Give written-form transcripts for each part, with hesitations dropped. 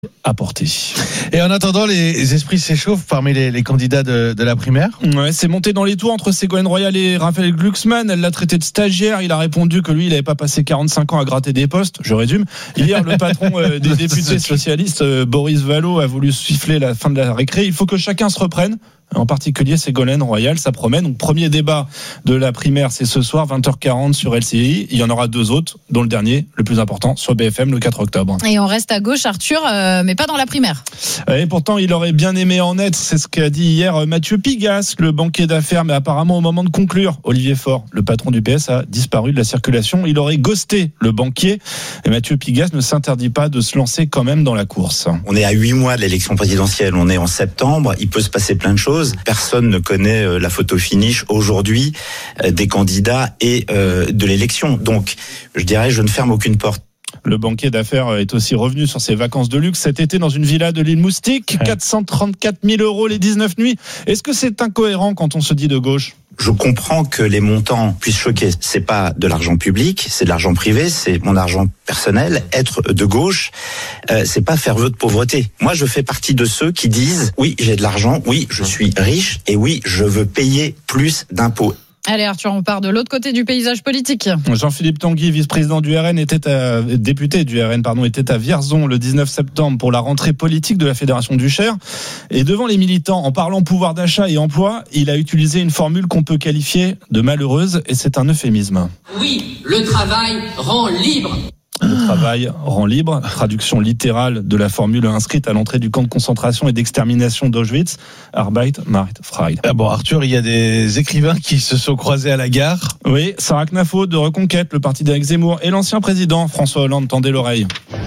apporter. Et en attendant, les esprits s'échauffent parmi les candidats de la primaire. Ouais, c'est monté dans les tours entre Ségolène Royal et Raphaël Glucksmann. Elle l'a traité de stagiaire. Il a répondu que lui, il n'avait pas passé 45 ans à gratter des postes. Je résume. Hier, le patron des députés socialistes, Boris Vallaud, a voulu siffler la fin de la récré. Il faut que chacun se reprenne. En particulier Ségolène Royal, ça promet. Donc premier débat de la primaire, c'est ce soir 20h40 sur LCI. Il y en aura 2 autres, dont le dernier, le plus important, sur BFM le 4 octobre. Et on reste à gauche, Arthur, mais pas dans la primaire. Et pourtant, il aurait bien aimé en être. C'est ce qu'a dit hier Mathieu Pigasse, le banquier d'affaires. Mais apparemment, au moment de conclure, Olivier Faure, le patron du PS, a disparu de la circulation. Il aurait ghosté le banquier. Et Mathieu Pigasse ne s'interdit pas de se lancer quand même dans la course. On est à 8 mois de l'élection présidentielle. On est en septembre. Il peut se passer plein de choses. Personne ne connaît la photo finish aujourd'hui des candidats et de l'élection. Donc, je dirais, je ne ferme aucune porte. Le banquier d'affaires est aussi revenu sur ses vacances de luxe cet été dans une villa de l'île Moustique. 434 000 euros les 19 nuits. Est-ce que c'est incohérent quand on se dit de gauche ? Je comprends que les montants puissent choquer. C'est pas de l'argent public, c'est de l'argent privé, c'est mon argent personnel. Être de gauche, c'est pas faire vœu de pauvreté. Moi, je fais partie de ceux qui disent oui, j'ai de l'argent, oui, je suis riche et oui, je veux payer plus d'impôts. Allez Arthur, on part de l'autre côté du paysage politique. Jean-Philippe Tanguy, vice-président du RN, député du RN, était à Vierzon le 19 septembre pour la rentrée politique de la Fédération du Cher. Et devant les militants, en parlant pouvoir d'achat et emploi, il a utilisé une formule qu'on peut qualifier de malheureuse, et c'est un euphémisme. Oui, le travail rend libre. Le travail rend libre, traduction littérale de la formule inscrite à l'entrée du camp de concentration et d'extermination d'Auschwitz, Arbeit macht frei. Ah bon, Arthur, il y a des écrivains qui se sont croisés à la gare. Oui, Sarah Knafo de Reconquête, le parti d'Éric Zemmour, et l'ancien président François Hollande. Tendez l'oreille.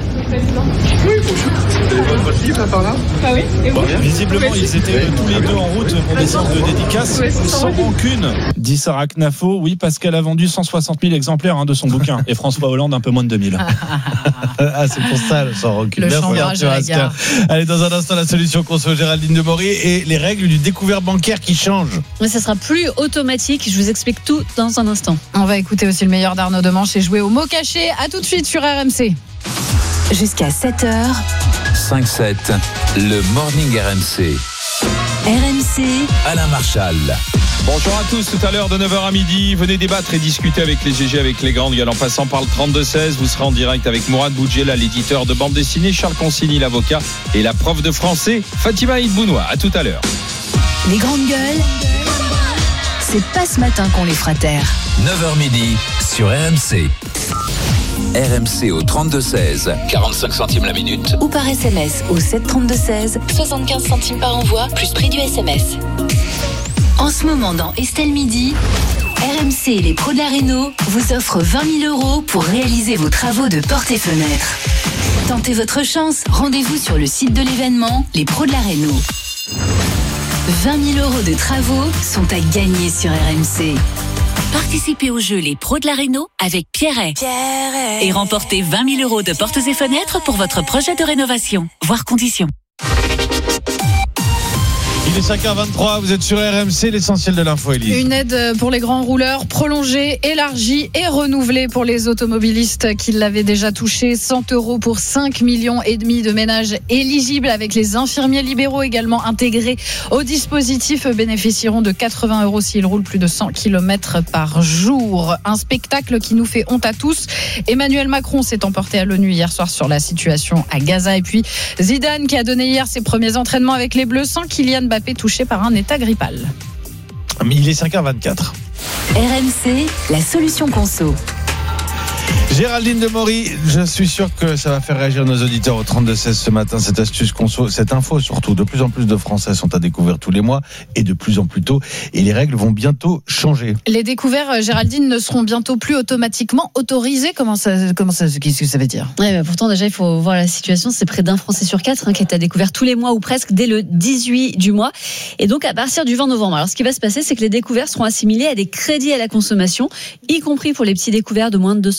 Oui, bonjour. Vous avez votre livre là par là ? Ah oui, et vous ? Visiblement, ils étaient tous les deux en route pour des séances de dédicaces, sans rancune, dit Sarah Knafo. Oui, parce qu'elle a vendu 160 000 exemplaires de son bouquin. Et François Hollande, un peu moins de 2000. Ah, c'est pour ça, le sans rancune. Le Merci, chambrage Arthur à la Asquin. gare. Allez, dans un instant, la solution conso Géraldine Demory et les règles du découvert bancaire qui changent. Mais ça sera plus automatique. Je vous explique tout dans un instant. On va écouter aussi le meilleur d'Arnaud Demanche et jouer au mot caché. À tout de suite sur RMC. Jusqu'à 7h, 5-7, le Morning RMC. RMC, Alain Marchal. Bonjour à tous, tout à l'heure de 9h à midi, venez débattre et discuter avec les GG, avec les grandes gueules en passant par le 32-16. Vous serez en direct avec Mourad Boudjela, l'éditeur de bande dessinée, Charles Consigny, l'avocat, et la prof de français, Fatima Idbounoua. À tout à l'heure. les grandes gueules, c'est pas ce matin qu'on les fera taire. 9h midi sur RMC. RMC au 32-16, 45 centimes la minute. Ou par SMS au 732-16, 75 centimes par envoi, plus prix du SMS. En ce moment dans Estelle Midi, RMC et les pros de la Réno vous offrent 20 000 euros pour réaliser vos travaux de portes et fenêtres. Tentez votre chance, rendez-vous sur le site de l'événement, les pros de la Réno. 20 000 euros de travaux sont à gagner sur RMC. Participez au jeu Les Pros de la Réno avec Pierret. Et remportez 20 000 euros de portes et fenêtres pour votre projet de rénovation. Voir conditions. Il est 5h23, vous êtes sur RMC, l'essentiel de l'info, Élise. Une aide pour les grands rouleurs prolongée, élargie et renouvelée pour les automobilistes qui l'avaient déjà touché. 100 euros pour 5,5 millions de ménages éligibles, avec les infirmiers libéraux également intégrés au dispositif, bénéficieront de 80 euros s'ils roulent plus de 100 km par jour. Un spectacle qui nous fait honte à tous. Emmanuel Macron s'est emporté à l'ONU hier soir sur la situation à Gaza. Et puis Zidane qui a donné hier ses premiers entraînements avec les Bleus sans Kylian Mbappé touché par un état grippal. Mais il est 5h24. RMC, la solution conso. Géraldine Demory, je suis sûr que ça va faire réagir nos auditeurs au 32-16 ce matin, cette astuce conso, cette info surtout. De plus en plus de Français sont à découvrir tous les mois et de plus en plus tôt. Et les règles vont bientôt changer. Les découverts, Géraldine, ne seront bientôt plus automatiquement autorisés. Qu'est-ce que ça veut dire ? Ouais, pourtant, déjà, il faut voir la situation. C'est près d'un Français sur 4 qui est à découvert tous les mois ou presque dès le 18 du mois. Et donc, à partir du 20 novembre. Alors, ce qui va se passer, c'est que les découverts seront assimilés à des crédits à la consommation, y compris pour les petits découverts de moins de 200 euros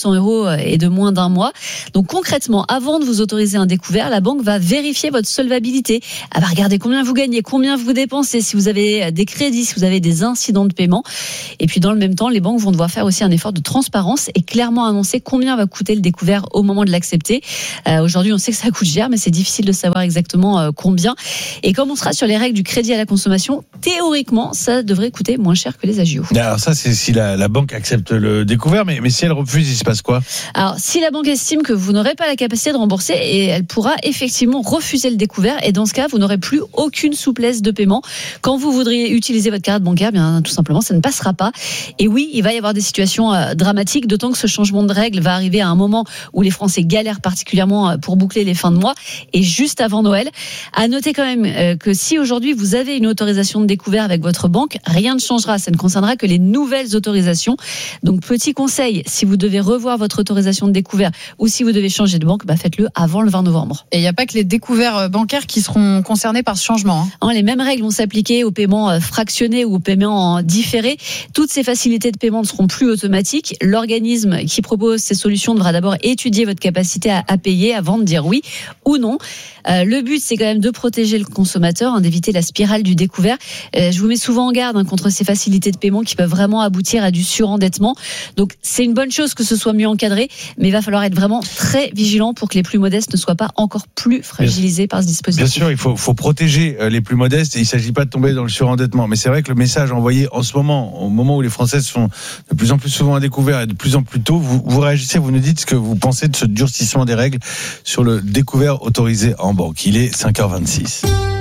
dépôt est de moins d'un mois. Donc concrètement, avant de vous autoriser un découvert, la banque va vérifier votre solvabilité. Elle va regarder combien vous gagnez, combien vous dépensez, si vous avez des crédits, si vous avez des incidents de paiement. Et puis dans le même temps, les banques vont devoir faire aussi un effort de transparence et clairement annoncer combien va coûter le découvert au moment de l'accepter. Aujourd'hui, on sait que ça coûte cher, mais c'est difficile de savoir exactement combien. Et comme on sera sur les règles du crédit à la consommation, théoriquement, ça devrait coûter moins cher que les agios. Alors ça, c'est si la banque accepte le découvert, mais si elle refuse, il se passe quoi ? Alors, si la banque estime que vous n'aurez pas la capacité de rembourser, et elle pourra effectivement refuser le découvert, et dans ce cas, vous n'aurez plus aucune souplesse de paiement. Quand vous voudriez utiliser votre carte bancaire, bien tout simplement, ça ne passera pas. Et oui, il va y avoir des situations dramatiques, d'autant que ce changement de règle va arriver à un moment où les Français galèrent particulièrement pour boucler les fins de mois, et juste avant Noël. À noter quand même que si aujourd'hui vous avez une autorisation de découvert avec votre banque, rien ne changera. Ça ne concernera que les nouvelles autorisations. Donc petit conseil, si vous devez revoir votre autorisation de découvert ou si vous devez changer de banque, faites-le avant le 20 novembre. Et il n'y a pas que les découverts bancaires qui seront concernés par ce changement. Les mêmes règles vont s'appliquer aux paiements fractionnés ou aux paiements différés. Toutes ces facilités de paiement ne seront plus automatiques. L'organisme qui propose ces solutions devra d'abord étudier votre capacité à payer avant de dire oui ou non. Le but, c'est quand même de protéger le consommateur, d'éviter la spirale du découvert. Je vous mets souvent en garde contre ces facilités de paiement qui peuvent vraiment aboutir à du surendettement. Donc, c'est une bonne chose que ce soit mieux encadré, mais il va falloir être vraiment très vigilant pour que les plus modestes ne soient pas encore plus fragilisés par ce dispositif. Bien sûr, il faut protéger les plus modestes et il ne s'agit pas de tomber dans le surendettement. Mais c'est vrai que le message envoyé en ce moment, au moment où les Français sont de plus en plus souvent à découvert et de plus en plus tôt, vous réagissez, vous nous dites ce que vous pensez de ce durcissement des règles sur le découvert autorisé en banque. Il est 5h26.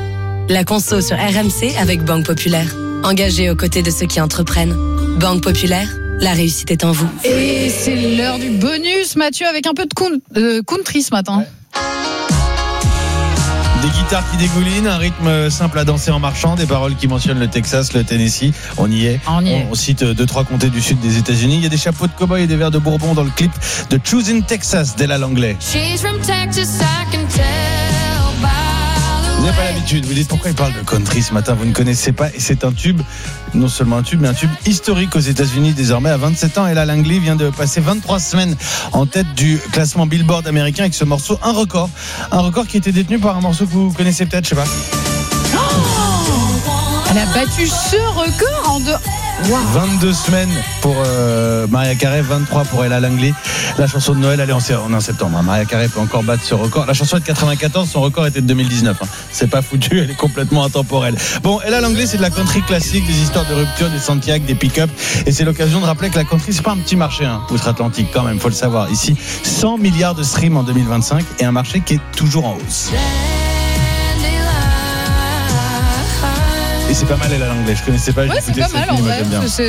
La conso sur RMC avec Banque Populaire. Engagée aux côtés de ceux qui entreprennent. Banque Populaire, la réussite est en vous. Et c'est l'heure du bonus, Mathieu, avec un peu de country ce matin. Ouais. Des guitares qui dégoulinent, un rythme simple à danser en marchant, des paroles qui mentionnent le Texas, le Tennessee. On y est. On cite 2-3 comtés du sud des États-Unis. Il y a des chapeaux de cow-boy et des verres de bourbon dans le clip de Choosing Texas d'Ella Langley. Vous n'avez pas l'habitude, vous dites pourquoi il parle de country ce matin, vous ne connaissez pas, et c'est un tube, non seulement un tube, mais un tube historique aux États-Unis désormais. À 27 ans, Ella Langley vient de passer 23 semaines en tête du classement Billboard américain avec ce morceau, un record qui était détenu par un morceau que vous connaissez peut-être, je sais pas. Elle a battu ce record en 22 semaines pour Mariah Carey, 23 pour Ella Langley. La chanson de Noël, elle est en septembre. Mariah Carey peut encore battre ce record. La chanson est de 94, son record était de 2019. C'est pas foutu, elle est complètement intemporelle. Bon, Ella Langley, c'est de la country classique, des histoires de rupture, des Santiago, des pick-up. Et c'est l'occasion de rappeler que la country, c'est pas un petit marché, outre-Atlantique quand même, faut le savoir. Ici, 100 milliards de streams en 2025 et un marché qui est toujours en hausse. Et c'est pas mal Ella Langley, je connaissais pas. Ouais, c'est pas mal en vrai.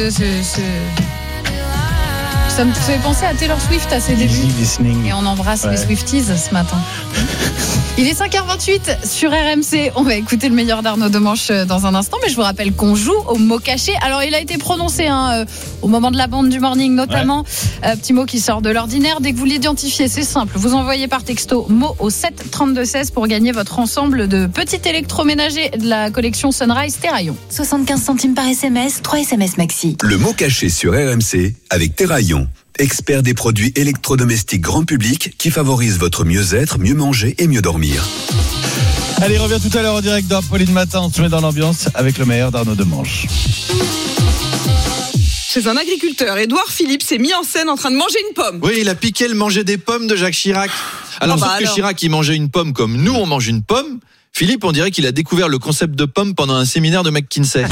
Ça me fait penser à Taylor Swift à ses débuts. Et on embrasse les Swifties ce matin. Il est 5h28 sur RMC. On va écouter le meilleur d'Arnaud Demanche dans un instant, mais je vous rappelle qu'on joue au mot caché. Alors il a été prononcé au moment de la bande du morning notamment. Petit mot qui sort de l'ordinaire. Dès que vous l'identifiez, c'est simple. Vous envoyez par texto mot au 7 32 16 pour gagner votre ensemble de petits électroménagers de la collection Sunrise Terraillon. 75 centimes par SMS, 3 SMS maxi. Le mot caché sur RMC avec Terraillon. Expert des produits électrodomestiques grand public qui favorisent votre mieux-être, mieux manger et mieux dormir. Allez, revient tout à l'heure en direct dans Pauline Matin. On se met dans l'ambiance avec le meilleur d'Arnaud Demanche. Chez un agriculteur, Édouard Philippe s'est mis en scène en train de manger une pomme. Oui, il a piqué le manger des pommes de Jacques Chirac. Alors, Chirac, il mangeait une pomme comme nous, on mange une pomme. Philippe, on dirait qu'il a découvert le concept de pomme pendant un séminaire de McKinsey.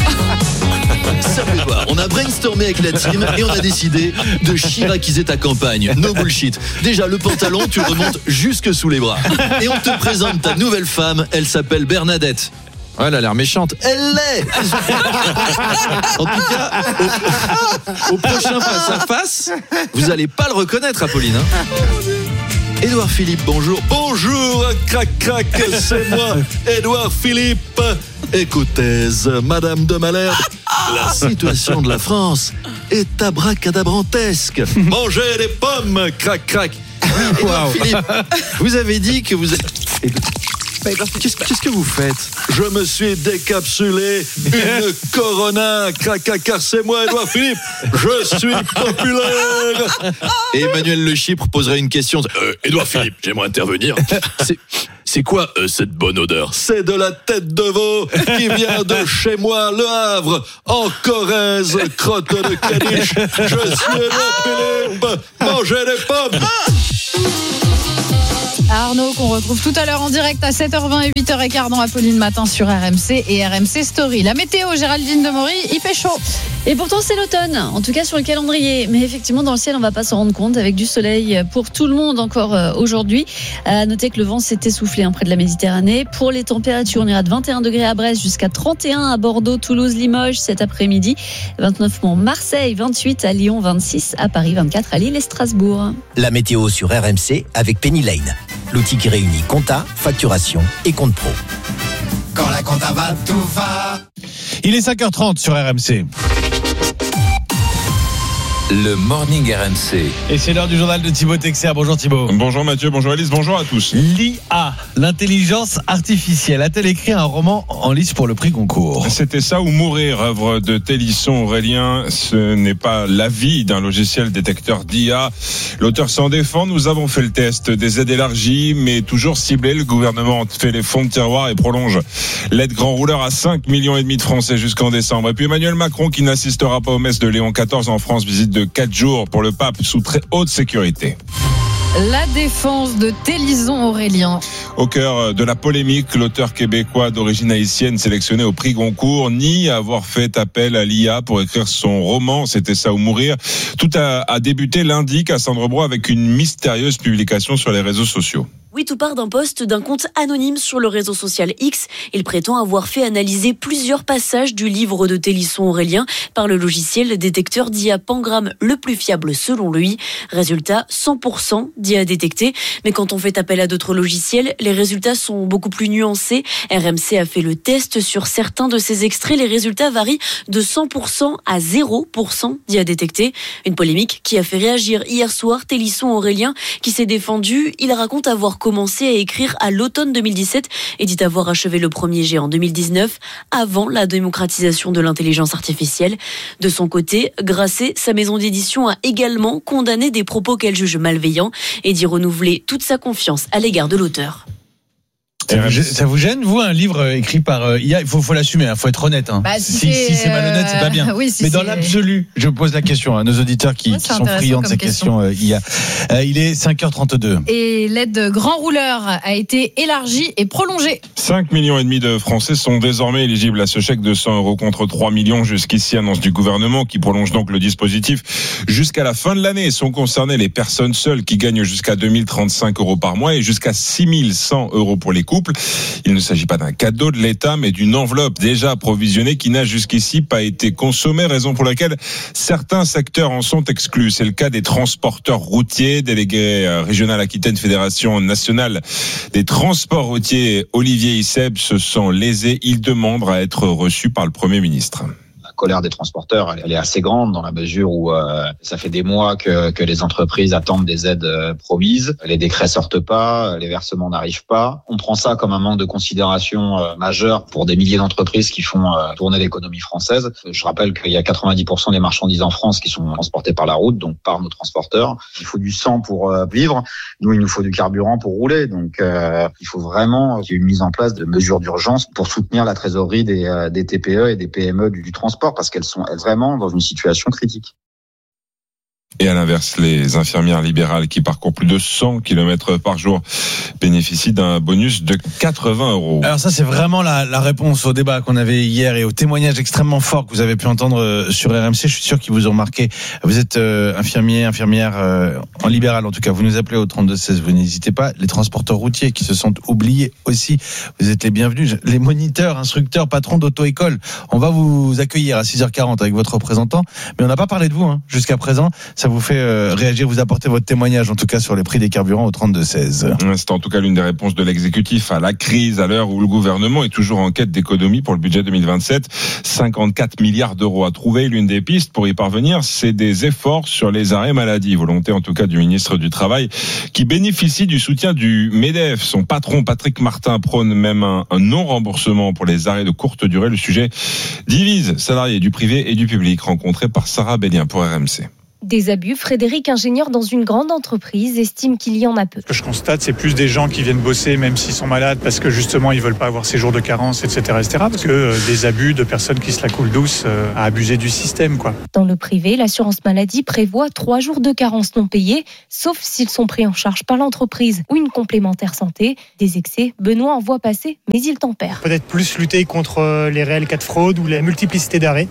On a brainstormé avec la team et on a décidé de chiraciser ta campagne. No bullshit. Déjà, le pantalon, tu le remontes jusque sous les bras. Et on te présente ta nouvelle femme, elle s'appelle Bernadette. Ouais, elle a l'air méchante. Elle l'est. En tout cas, au prochain face à face, vous allez pas le reconnaître, Apolline. Édouard Philippe, bonjour. Bonjour, crac, c'est moi, Édouard Philippe. Écoutez, Madame de Malherbe, la situation de la France est abracadabrantesque. Mangez des pommes, crac. Édouard Philippe, vous avez dit que vous êtes... Qu'est-ce que vous faites? Je me suis décapsulé une Corona. Car c'est moi, Édouard Philippe. Je suis populaire. Et Emmanuel Le Chypre poserait une question. Édouard Philippe, j'aimerais intervenir. C'est quoi cette bonne odeur? C'est de la tête de veau qui vient de chez moi, Le Havre, en Corrèze, crotte de caniche. Je suis Édouard Philippe. Mangez les pommes. Arnaud, qu'on retrouve tout à l'heure en direct à 7h20 et 8h15 dans Apolline Matin sur RMC et RMC Story. La météo, Géraldine Demory, il fait chaud. Et pourtant, c'est l'automne, en tout cas sur le calendrier. Mais effectivement, dans le ciel, on ne va pas s'en rendre compte, avec du soleil pour tout le monde encore aujourd'hui. À noter que le vent s'est essoufflé près de la Méditerranée. Pour les températures, on ira de 21 degrés à Brest jusqu'à 31 à Bordeaux, Toulouse, Limoges cet après-midi. 29 pour Marseille, 28 à Lyon, 26 à Paris, 24 à Lille et Strasbourg. La météo sur RMC avec Penny Lane. L'outil qui réunit compta, facturation et compte pro. Quand la compta va, tout va. Il est 5h30 sur RMC. Le Morning RMC. Et c'est l'heure du journal de Thibaut Texer. Bonjour Thibaut. Bonjour Mathieu, bonjour Alice, bonjour à tous. L'IA, l'intelligence artificielle, a-t-elle écrit un roman en lice pour le prix Goncourt? C'était Ça ou mourir, œuvre de Télisson Aurélien. Ce n'est pas l'avis d'un logiciel détecteur d'IA. L'auteur s'en défend. Nous avons fait le test des aides élargies, mais toujours ciblées. Le gouvernement fait les fonds de tiroir et prolonge l'aide grand rouleur à 5,5 millions de Français jusqu'en décembre. Et puis Emmanuel Macron, qui n'assistera pas aux messes de Léon XIV en France, visite de 4 jours pour le pape sous très haute sécurité. La défense de Télisson Aurélien. Au cœur de la polémique, l'auteur québécois d'origine haïtienne sélectionné au prix Goncourt nie avoir fait appel à l'IA pour écrire son roman. C'était Ça ou mourir. Tout a débuté lundi, Cassandre Brou, avec une mystérieuse publication sur les réseaux sociaux. Oui, tout part d'un post d'un compte anonyme sur le réseau social X. Il prétend avoir fait analyser plusieurs passages du livre de Télisson Aurélien par le logiciel détecteur d'IA Pangram le plus fiable selon lui. Résultat, 100% d'IA détecté. Mais quand on fait appel à d'autres logiciels, les résultats sont beaucoup plus nuancés. RMC a fait le test sur certains de ces extraits. Les résultats varient de 100% à 0% d'IA détecté. Une polémique qui a fait réagir hier soir Télisson Aurélien qui s'est défendu. Il raconte avoir commencé à écrire à l'automne 2017 et dit avoir achevé le premier jet en 2019, avant la démocratisation de l'intelligence artificielle. De son côté, Grasset, sa maison d'édition, a également condamné des propos qu'elle juge malveillants et dit renouveler toute sa confiance à l'égard de l'auteur. Ça vous gêne, vous, un livre écrit par IA? Il faut l'assumer, il faut être honnête. Si c'est malhonnête, c'est pas bien. Oui, mais dans l'absolu, je pose la question à nos auditeurs qui sont friands de ces questions IA. Il est 5h32. Et l'aide grand rouleur a été élargie et prolongée. 5,5 millions de Français sont désormais éligibles à ce chèque de 100 € contre 3 millions jusqu'ici, annonce du gouvernement qui prolonge donc le dispositif jusqu'à la fin de l'année. Sont concernées les personnes seules qui gagnent jusqu'à 2035 € par mois et jusqu'à 6100 € pour les couples. Il ne s'agit pas d'un cadeau de l'État, mais d'une enveloppe déjà approvisionnée qui n'a jusqu'ici pas été consommée, raison pour laquelle certains secteurs en sont exclus. C'est le cas des transporteurs routiers. Délégué régional Aquitaine, Fédération nationale des transports routiers, Olivier Isseb se sent lésé. Il demande à être reçu par le Premier ministre. Colère des transporteurs, elle est assez grande dans la mesure où ça fait des mois que les entreprises attendent des aides promises. Les décrets sortent pas, les versements n'arrivent pas. On prend ça comme un manque de considération majeur pour des milliers d'entreprises qui font tourner l'économie française. Je rappelle qu'il y a 90% des marchandises en France qui sont transportées par la route, donc par nos transporteurs. Il faut du sang pour vivre. Nous, il nous faut du carburant pour rouler. Donc, il faut vraiment qu'il y ait une mise en place de mesures d'urgence pour soutenir la trésorerie des TPE et des PME du transport, parce qu'elles sont vraiment dans une situation critique. Et à l'inverse, les infirmières libérales qui parcourent plus de 100 km par jour bénéficient d'un bonus de 80 €. Alors ça, c'est vraiment la réponse au débat qu'on avait hier et au témoignage extrêmement fort que vous avez pu entendre sur RMC. Je suis sûr qu'ils vous ont marqué. Vous êtes infirmière en libéral en tout cas. Vous nous appelez au 32-16, vous n'hésitez pas. Les transporteurs routiers qui se sont oubliés aussi, vous êtes les bienvenus. Les moniteurs, instructeurs, patrons d'auto-école, on va vous accueillir à 6h40 avec votre représentant. Mais on n'a pas parlé de vous jusqu'à présent. ça vous fait réagir, vous apportez votre témoignage en tout cas sur les prix des carburants au 32-16. C'est en tout cas l'une des réponses de l'exécutif à la crise, à l'heure où le gouvernement est toujours en quête d'économie pour le budget 2027. 54 milliards d'euros à trouver. L'une des pistes pour y parvenir, c'est des efforts sur les arrêts maladie. Volonté en tout cas du ministre du Travail qui bénéficie du soutien du MEDEF. Son patron Patrick Martin prône même un non-remboursement pour les arrêts de courte durée. Le sujet divise salariés du privé et du public. Rencontré par Sarah Bellien pour RMC. Des abus, Frédéric, ingénieur dans une grande entreprise, estime qu'il y en a peu. Ce que je constate, c'est plus des gens qui viennent bosser même s'ils sont malades parce que justement ils veulent pas avoir ces jours de carence, etc. Parce que des abus de personnes qui se la coulent douce à abuser du système, quoi. Dans le privé, l'assurance maladie prévoit 3 jours de carence non payés, sauf s'ils sont pris en charge par l'entreprise ou une complémentaire santé. Des excès, Benoît en voit passer, mais il tempère. Peut-être plus lutter contre les réels cas de fraude ou la multiplicité d'arrêts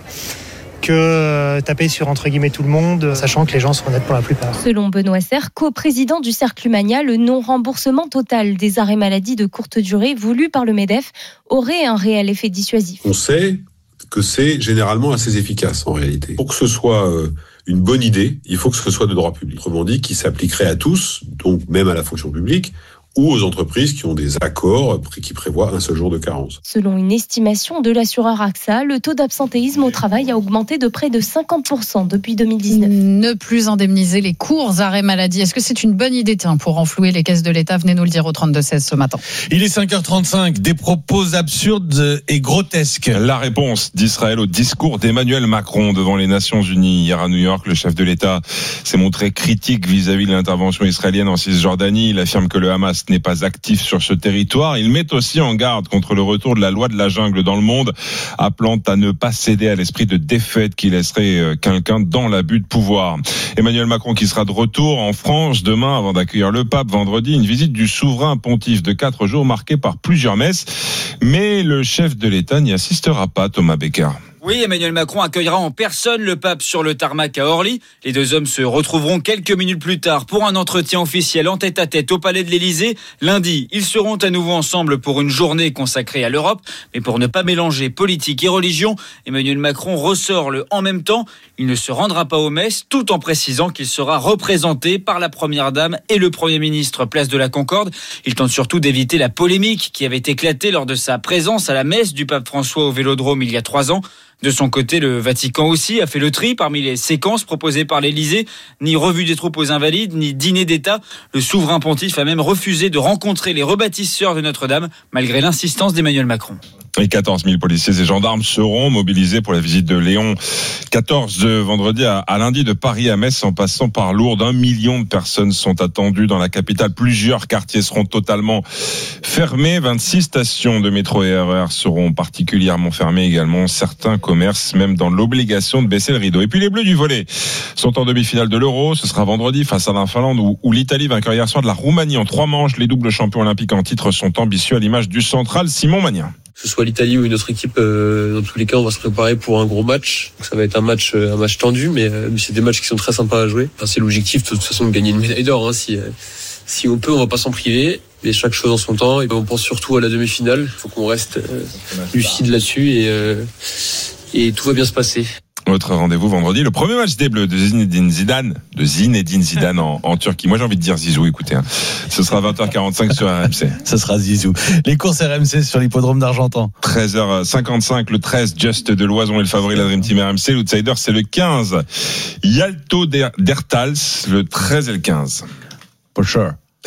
que taper sur entre guillemets tout le monde, sachant que les gens sont honnêtes pour la plupart. Selon Benoît Serre, co-président du Cercle Humania, le non-remboursement total des arrêts maladie de courte durée voulu par le MEDEF aurait un réel effet dissuasif. On sait que c'est généralement assez efficace en réalité. Pour que ce soit une bonne idée, il faut que ce soit de droit public. Autrement dit, qui s'appliquerait à tous, donc même à la fonction publique, ou aux entreprises qui ont des accords qui prévoient un seul jour de carence. Selon une estimation de l'assureur AXA, le taux d'absentéisme au travail a augmenté de près de 50% depuis 2019. Ne plus indemniser les courts arrêts maladie. Est-ce que c'est une bonne idée pour renflouer les caisses de l'État? Venez nous le dire au 32-16 ce matin. Il est 5h35, des propos absurdes et grotesques. La réponse d'Israël au discours d'Emmanuel Macron devant les Nations Unies. Hier à New York, le chef de l'État s'est montré critique vis-à-vis de l'intervention israélienne en Cisjordanie. Il affirme que le Hamas n'est pas actif sur ce territoire. Il met aussi en garde contre le retour de la loi de la jungle dans le monde, appelant à ne pas céder à l'esprit de défaite qui laisserait quelqu'un dans l'abus de pouvoir. Emmanuel Macron qui sera de retour en France demain avant d'accueillir le pape vendredi, une visite du souverain pontife de 4 jours marquée par plusieurs messes. Mais le chef de l'État n'y assistera pas, Thomas Becker. Oui, Emmanuel Macron accueillera en personne le pape sur le tarmac à Orly. Les deux hommes se retrouveront quelques minutes plus tard pour un entretien officiel en tête-à-tête au Palais de l'Élysée. Lundi, ils seront à nouveau ensemble pour une journée consacrée à l'Europe. Mais pour ne pas mélanger politique et religion, Emmanuel Macron ressort le « en même temps ». Il ne se rendra pas aux messes, tout en précisant qu'il sera représenté par la Première Dame et le Premier ministre place de la Concorde. Il tente surtout d'éviter la polémique qui avait éclaté lors de sa présence à la messe du pape François au Vélodrome il y a 3 ans. De son côté, le Vatican aussi a fait le tri parmi les séquences proposées par l'Élysée. Ni revue des troupes aux Invalides, ni dîner d'État. Le souverain pontife a même refusé de rencontrer les rebâtisseurs de Notre-Dame, malgré l'insistance d'Emmanuel Macron. Et 14 000 policiers et gendarmes seront mobilisés pour la visite de Léon XIV de vendredi à lundi, de Paris à Metz en passant par Lourdes. 1 million de personnes sont attendues dans la capitale. Plusieurs quartiers seront totalement fermés. 26 stations de métro et RER seront particulièrement fermées également. Certains commerces même dans l'obligation de baisser le rideau. Et puis les Bleus du volley sont en demi-finale de l'Euro. Ce sera vendredi face à la Finlande où l'Italie, vainqueur hier soir de la Roumanie en 3 manches. Les doubles champions olympiques en titre sont ambitieux à l'image du central Simon Magnin. Que ce soit l'Italie ou une autre équipe, dans tous les cas, on va se préparer pour un gros match. Donc ça va être un match tendu, mais c'est des matchs qui sont très sympas à jouer. Enfin, c'est l'objectif, de toute façon, de gagner une médaille d'or. Hein. Si on peut, on va pas s'en priver. Mais chaque chose en son temps. Et on pense surtout à la demi-finale. Il faut qu'on reste lucide là-dessus et tout va bien se passer. Votre rendez-vous vendredi, le premier match des Bleus de Zinedine Zidane en Turquie. Moi j'ai envie de dire Zizou, écoutez. Ce sera 20h45 sur RMC. Ce sera Zizou. Les courses RMC sur l'hippodrome d'Argentan. 13h55, le 13 Just de Loison et le favori de la Dream Team RMC. L'outsider c'est le 15 Yalto d'Ertals, le 13 et le 15. For sure.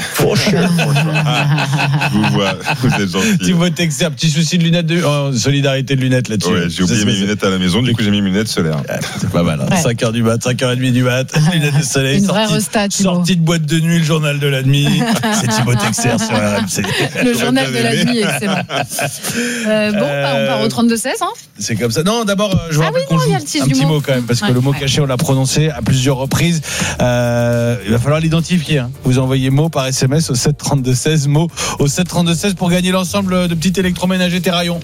Vous êtes gentil. Thibaut Texer, un petit souci de lunettes, solidarité de lunettes là-dessus. Ouais, j'ai oublié mes lunettes à la maison, du coup j'ai mis mes lunettes solaires. C'est pas mal, hein. Ouais. 5h du mat, 5h30 du mat, lunettes de soleil, sortie de boîte de nuit, le journal de la nuit. C'est Thibaut Texer sur RMC. Le journal de la nuit, excellent. On part au 32-16, hein. C'est comme ça. Non, d'abord, je vous rappelle qu'on joue un petit mot quand même, parce que le mot caché, on l'a prononcé à plusieurs reprises. Il va falloir l'identifier, hein. Vous envoyez mot par SMS au 732-16, mots au 732-16 pour gagner l'ensemble de petits électroménagers Terraillon.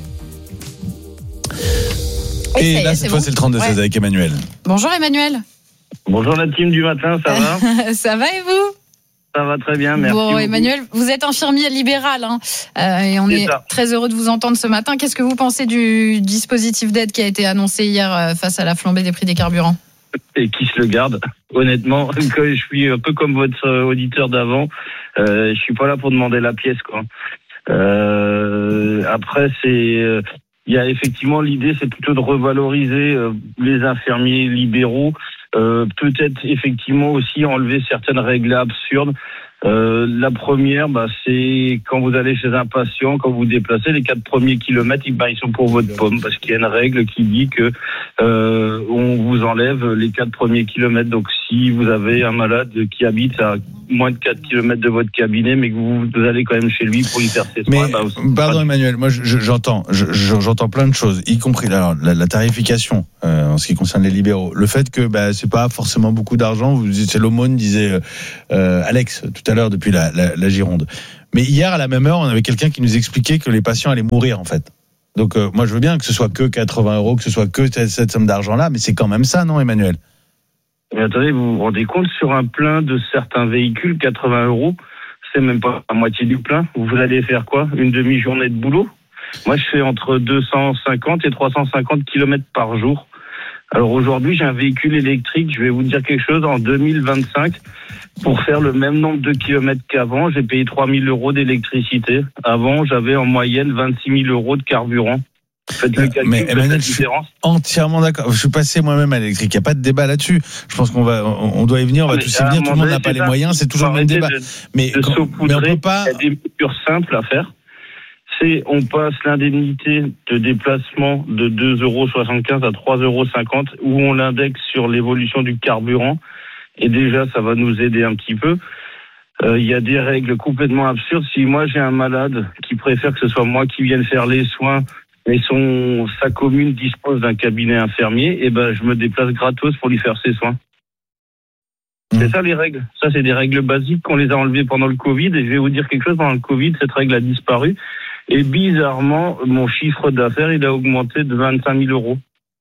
Et là, cette fois, c'est le 32-16 avec Emmanuel. Bonjour Emmanuel. Bonjour la team du matin, ça va? Ça va et vous? Ça va très bien, merci. Bon, Emmanuel, vous êtes infirmier libéral, hein, et on est très heureux de vous entendre ce matin. Qu'est-ce que vous pensez du dispositif d'aide qui a été annoncé hier face à la flambée des prix des carburants? et qui se le garde. Honnêtement, je suis un peu comme votre auditeur d'avant. Je suis pas là pour demander la pièce, quoi. Après, il y a effectivement l'idée, c'est plutôt de revaloriser les infirmiers libéraux. Peut-être effectivement aussi enlever certaines règles absurdes. La première, c'est quand vous allez chez un patient, quand vous vous déplacez, les 4 premiers kilomètres, ils sont pour votre pomme, parce qu'il y a une règle qui dit que on vous enlève les 4 premiers kilomètres. Donc si vous avez un malade qui habite à moins de 4 kilomètres de votre cabinet, mais que vous allez quand même chez lui pour lui faire ses soins. Pardon Emmanuel, moi j'entends plein de choses, y compris la tarification en ce qui concerne les libéraux. Le fait que c'est pas forcément beaucoup d'argent, c'est l'aumône, disait Alex tout à l'heure depuis la Gironde. Mais hier à la même heure, on avait quelqu'un qui nous expliquait que les patients allaient mourir en fait. Donc moi je veux bien que ce soit que 80 €, que ce soit que cette somme d'argent-là, mais c'est quand même ça, non Emmanuel ? Mais attendez, vous vous rendez compte, sur un plein de certains véhicules, 80 €, c'est même pas la moitié du plein. Vous allez faire quoi ? Une demi-journée de boulot ? Moi, je fais entre 250 et 350 kilomètres par jour. Alors aujourd'hui, j'ai un véhicule électrique, je vais vous dire quelque chose, en 2025, pour faire le même nombre de kilomètres qu'avant, j'ai payé 3 000 € d'électricité. Avant, j'avais en moyenne 26 000 € de carburant. Faites le calcul. Mais Emmanuel, je suis entièrement d'accord. Je suis passé moi-même à l'électrique. Il n'y a pas de débat là-dessus. Je pense on doit y venir. On va tous y venir. Tout le monde n'a pas les moyens. C'est toujours le même débat. Mais on peut pas. Il y a des mesures simples à faire. On passe l'indemnité de déplacement de 2,75 € à 3,50 € où on l'indexe sur l'évolution du carburant. Et déjà, ça va nous aider un petit peu. Il y a des règles complètement absurdes. Si moi j'ai un malade qui préfère que ce soit moi qui vienne faire les soins, et sa commune dispose d'un cabinet infirmier, je me déplace gratos pour lui faire ses soins. C'est ça les règles. Ça, c'est des règles basiques qu'on les a enlevées pendant le Covid. Et je vais vous dire quelque chose, pendant le Covid, cette règle a disparu. Et bizarrement, mon chiffre d'affaires, il a augmenté de 25 000 €.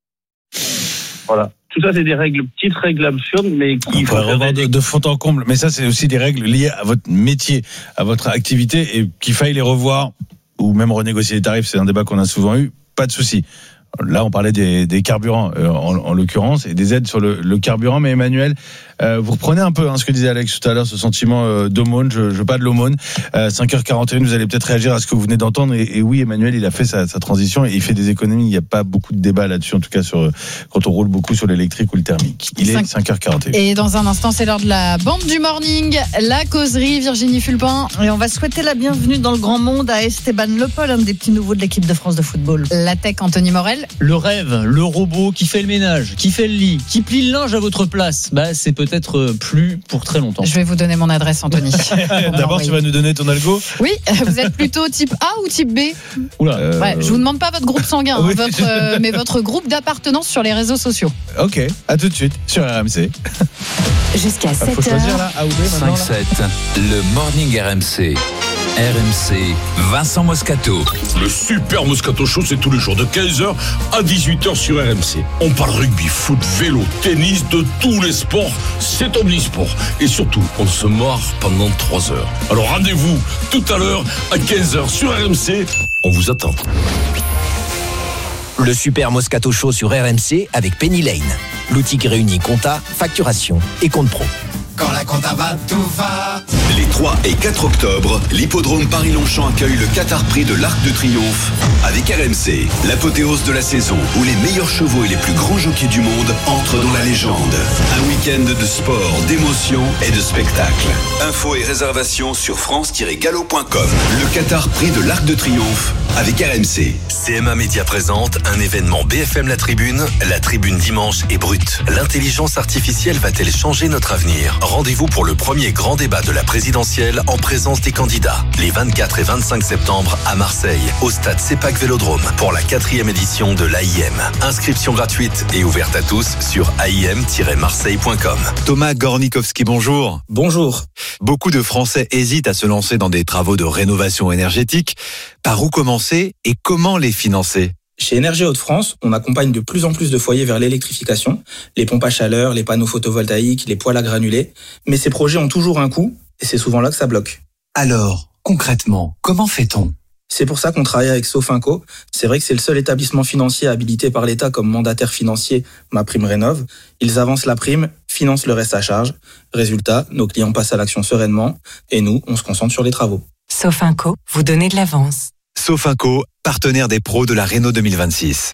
Voilà. Tout ça, c'est des petites règles absurdes, mais qui faut revoir de fond en comble. Mais ça, c'est aussi des règles liées à votre métier, à votre activité, et qu'il faille les revoir ou même renégocier les tarifs. C'est un débat qu'on a souvent eu. Pas de souci. Là, on parlait des carburants, en l'occurrence, et des aides sur le carburant. Mais Emmanuel, vous reprenez un peu ce que disait Alex tout à l'heure, ce sentiment d'aumône. Je veux pas de l'aumône. 5h41, vous allez peut-être réagir à ce que vous venez d'entendre. Et oui, Emmanuel, il a fait sa transition et il fait des économies. Il n'y a pas beaucoup de débat là-dessus, en tout cas quand on roule beaucoup sur l'électrique ou le thermique. Il est 5h41. Et dans un instant, c'est l'heure de la bande du morning, la causerie, Virginie Fulpin. Et on va souhaiter la bienvenue dans le grand monde à Esteban Le Paul, un des petits nouveaux de l'équipe de France de football. La tech, Anthony Morel. Le rêve, le robot qui fait le ménage, qui fait le lit, qui plie le linge à votre place, c'est peut-être plus pour très longtemps. Je vais vous donner mon adresse, Anthony. D'abord, tu vas nous donner ton algo. Oui, vous êtes plutôt type A ou type B ? Oula. Je vous demande pas votre groupe sanguin, oui. Mais votre groupe d'appartenance sur les réseaux sociaux. Ok, à tout de suite sur RMC. Jusqu'à 7h. Faut choisir là, A ou B maintenant. 5-7, le morning RMC. RMC, Vincent Moscato. Le super Moscato Show, c'est tous les jours de 15h à 18h sur RMC. On parle rugby, foot, vélo, tennis, de tous les sports. C'est omnisport. Et surtout, on se marre pendant 3 heures. Alors rendez-vous tout à l'heure à 15h sur RMC. On vous attend. Le super Moscato Show sur RMC avec Penny Lane. L'outil qui réunit compta, facturation et compte pro. Quand la compta va, tout va. Les 3 et 4 octobre, l'hippodrome Paris-Longchamp accueille le Qatar Prix de l'Arc de Triomphe avec RMC, l'apothéose de la saison où les meilleurs chevaux et les plus grands jockeys du monde entrent dans la légende. Un week-end de sport, d'émotion et de spectacle. Infos et réservations sur france-gallo.com. Le Qatar Prix de l'Arc de Triomphe avec RMC. CMA Média présente un événement BFM La Tribune dimanche est brute. L'intelligence artificielle va-t-elle changer notre avenir ? Rendez-vous pour le premier grand débat de la présidentielle en présence des candidats. Les 24 et 25 septembre à Marseille, au stade CEPAC Vélodrome, pour la 4e édition de l'AIM. Inscription gratuite et ouverte à tous sur aim-marseille.com. Thomas Gornikowski, bonjour. Bonjour. Beaucoup de Français hésitent à se lancer dans des travaux de rénovation énergétique. Par où commencer et comment les financer ? Chez Énergie Hauts-de-France, on accompagne de plus en plus de foyers vers l'électrification, les pompes à chaleur, les panneaux photovoltaïques, les poêles à granulés. Mais ces projets ont toujours un coût et c'est souvent là que ça bloque. Alors, concrètement, comment fait-on ? C'est pour ça qu'on travaille avec Sofinco. C'est vrai que c'est le seul établissement financier habilité par l'État comme mandataire financier MaPrimeRénov'. Ils avancent la prime, financent le reste à charge. Résultat, nos clients passent à l'action sereinement et nous, on se concentre sur les travaux. Sofinco, vous donnez de l'avance. Sofinco, partenaire des pros de la Renault 2026.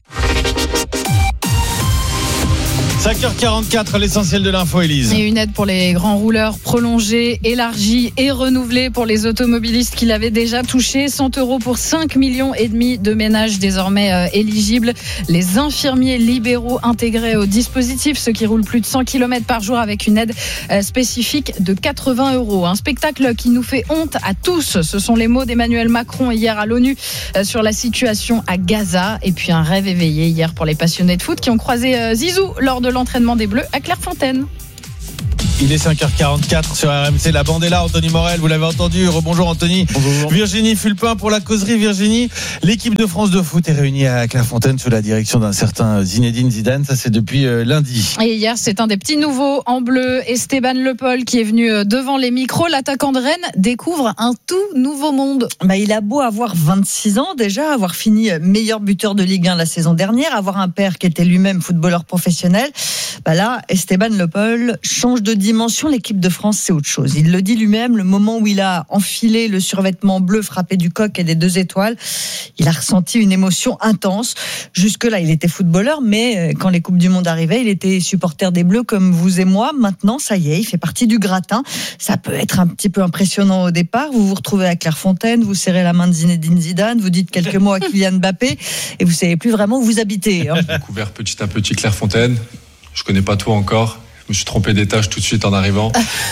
5h44, l'essentiel de l'info, Élise. Et une aide pour les grands rouleurs prolongée, élargie et renouvelée pour les automobilistes qui l'avaient déjà touché. 100 € pour 5,5 millions de ménages désormais éligibles. Les infirmiers libéraux intégrés au dispositif, ceux qui roulent plus de 100 km par jour avec une aide spécifique de 80 €. Un spectacle qui nous fait honte à tous. Ce sont les mots d'Emmanuel Macron hier à l'ONU sur la situation à Gaza. Et puis un rêve éveillé hier pour les passionnés de foot qui ont croisé Zizou lors de l'entraînement des Bleus à Clairefontaine. Il est 5h44 sur RMC. La bande est là, Anthony Morel, vous l'avez entendu. Rebonjour Anthony. Bonjour. Virginie Fulpin pour la causerie. Virginie, l'équipe de France de foot est réunie à Clairefontaine sous la direction d'un certain Zinedine Zidane. Ça, c'est depuis lundi. Et hier, c'est un des petits nouveaux en bleu, Esteban Le Pol, qui est venu devant les micros. L'attaquant de Rennes découvre un tout nouveau monde. Il a beau avoir 26 ans déjà, avoir fini meilleur buteur de Ligue 1 la saison dernière, avoir un père qui était lui-même footballeur professionnel. Là, Esteban Le Pol change de dimension. L'équipe de France, c'est autre chose. Il le dit lui-même, le moment où il a enfilé le survêtement bleu frappé du coq et des 2 étoiles, il a ressenti une émotion intense. Jusque-là, il était footballeur, mais quand les Coupes du Monde arrivaient, il était supporter des Bleus comme vous et moi. Maintenant, ça y est, il fait partie du gratin. Ça peut être un petit peu impressionnant au départ. Vous vous retrouvez à Clairefontaine, vous serrez la main de Zinedine Zidane, vous dites quelques mots à Kylian Mbappé et vous savez plus vraiment où vous habitez. J'ai découvert petit à petit Clairefontaine. Je connais pas tout encore. Je me suis trompé d'étage tout de suite en arrivant.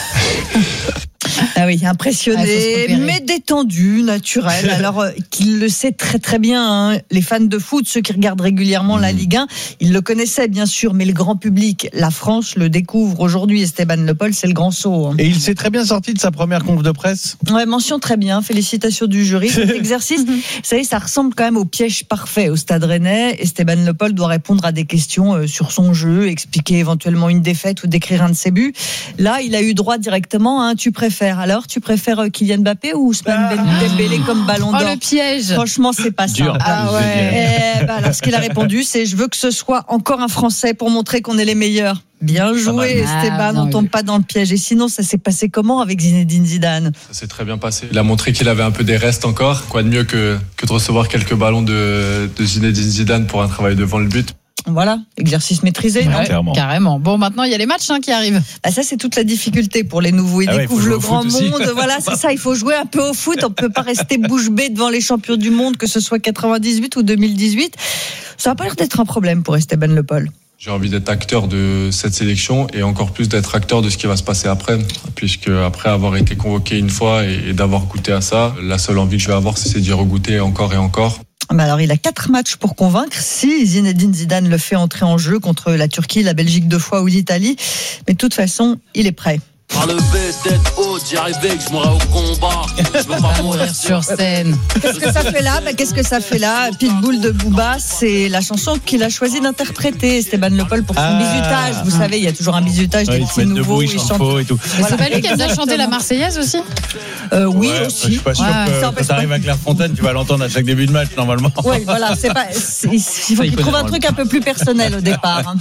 Ah oui, impressionné, mais détendu, naturel. Alors qu'il le sait très très bien, les fans de foot, ceux qui regardent régulièrement la Ligue 1, ils le connaissaient bien sûr, mais le grand public, la France le découvre aujourd'hui. Esteban Le Pol, c'est le grand saut. Et il s'est très bien sorti de sa première conf de presse. Ouais, mention très bien, félicitations du jury. Cet exercice, vous savez, ça ressemble quand même au piège parfait au Stade Rennais. Esteban Le Pol doit répondre à des questions sur son jeu, expliquer éventuellement une défaite ou décrire un de ses buts. Là, il a eu droit directement à un tu préfères. Alors, tu préfères Kylian Mbappé ou Ousmane Dembélé comme ballon d'or? Le piège. Franchement, c'est pas ça. Alors, ce qu'il a répondu, c'est je veux que ce soit encore un Français pour montrer qu'on est les meilleurs. Bien joué, Esteban, on tombe pas dans le piège. Et sinon, ça s'est passé comment avec Zinedine Zidane? Ça s'est très bien passé. Il a montré qu'il avait un peu des restes encore. Quoi de mieux que de recevoir quelques ballons de Zinedine Zidane pour un travail devant le but. Voilà, exercice maîtrisé. Carrément. Bon, maintenant, il y a les matchs qui arrivent. Ça, c'est toute la difficulté pour les nouveaux. Ils découvrent le grand monde. Voilà, c'est ça. Il faut jouer un peu au foot. On ne peut pas rester bouche bée devant les champions du monde, que ce soit 98 ou 2018. Ça va pas l'air d'être un problème pour Esteban Le Pol. J'ai envie d'être acteur de cette sélection et encore plus d'être acteur de ce qui va se passer après. Puisque après avoir été convoqué une fois et d'avoir goûté à ça, la seule envie que je vais avoir, c'est d'y regoûter encore et encore. Alors, il a 4 matchs pour convaincre. Si Zinedine Zidane le fait entrer en jeu contre la Turquie, la Belgique 2 fois ou l'Italie. Mais de toute façon, il est prêt. Par le tête haute, j'y arrivais que je mourrais au combat. Je veux pas mourir sur scène. Qu'est-ce que ça fait là Pitbull de Booba, c'est la chanson qu'il a choisi d'interpréter, Esteban Le Pol, pour son bizutage. Vous savez, il y a toujours un bizutage des petits nouveaux. Il chante faux et tout. Mais c'est pas lui qui aime bien chanter la Marseillaise aussi Oui, aussi. Je suis pas sûr que quand t'arrives à Clairefontaine, tu vas l'entendre à chaque début de match, normalement. Oui, voilà. Il faut qu'il trouve un truc un peu plus personnel au départ.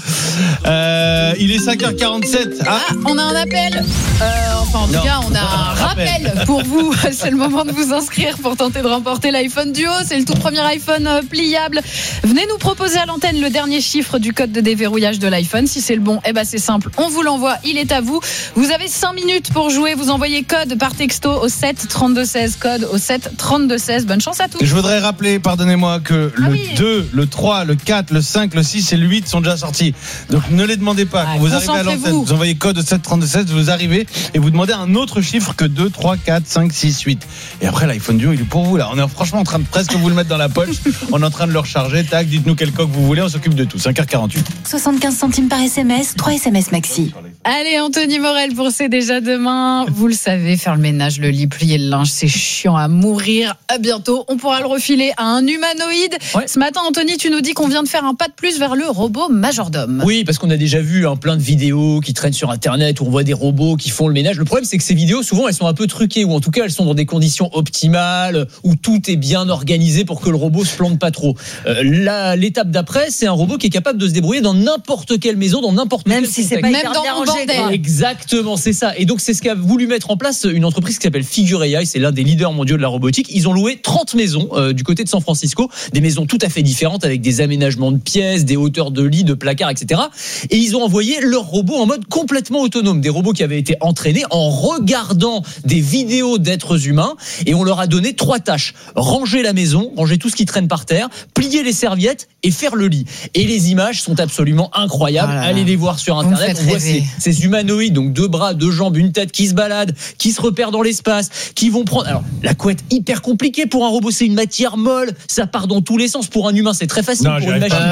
Il est 5h47. On a un appel. En tout cas, on a un rappel pour vous. C'est le moment de vous inscrire pour tenter de remporter l'iPhone Duo. C'est le tout premier iPhone pliable. Venez nous proposer à l'antenne le dernier chiffre du code de déverrouillage de l'iPhone. Si c'est le bon, c'est simple. On vous l'envoie. Il est à vous. Vous avez 5 minutes pour jouer. Vous envoyez code par texto au 7 32 16. Code au 7 32 16. Bonne chance à tous. Je voudrais rappeler, pardonnez-moi, que le 2, le 3, le 4, le 5, le 6 et le 8 sont déjà sortis. Donc ne les demandez pas. Quand vous arrivez à l'antenne, vous envoyez code au 7 32 16. Vous arrivez et vous demandez un autre chiffre que 2, 3, 4, 5, 6, 8. Et après, l'iPhone Duo, il est pour vous, là. On est franchement en train de presque vous le mettre dans la poche. On est en train de le recharger. Tac, dites-nous quel coq vous voulez. On s'occupe de tout. 5h48. 75 centimes par SMS, 3 SMS maxi. Allez, Anthony Morel pour C'est déjà demain. Vous le savez, faire le ménage, le lit, plier le linge, c'est chiant à mourir. À bientôt, on pourra le refiler à un humanoïde. Ouais. Ce matin, Anthony, tu nous dis qu'on vient de faire un pas de plus vers le robot majordome. Oui, parce qu'on a déjà vu plein de vidéos qui traînent sur Internet où on voit des robots qui font le ménage. Le problème, c'est que ces vidéos, souvent, elles sont un peu truquées, ou en tout cas, elles sont dans des conditions optimales, où tout est bien organisé pour que le robot se plante pas trop. L'étape d'après, c'est un robot qui est capable de se débrouiller dans n'importe quelle maison, dans n'importe quel contexte. Même si c'est pas même dans mon bordel. Exactement, c'est ça. Et donc, c'est ce qu'a voulu mettre en place une entreprise qui s'appelle Figure AI. C'est l'un des leaders mondiaux de la robotique. Ils ont loué 30 maisons du côté de San Francisco, des maisons tout à fait différentes avec des aménagements de pièces, des hauteurs de lits, de placards, etc. Et ils ont envoyé leurs robots en mode complètement autonome. Des robots qui avaient été entraînés en regardant des vidéos d'êtres humains, et on leur a donné 3 tâches. Ranger la maison, ranger tout ce qui traîne par terre, plier les serviettes et faire le lit. Et les images sont absolument incroyables. Allez les voir sur Internet. On voit ces humanoïdes, donc 2 bras, 2 jambes, une tête qui se baladent, qui se repèrent dans l'espace, qui vont prendre... Alors, la couette, hyper compliquée pour un robot, c'est une matière molle, ça part dans tous les sens. Pour un humain, c'est très facile. Non, pour une machine.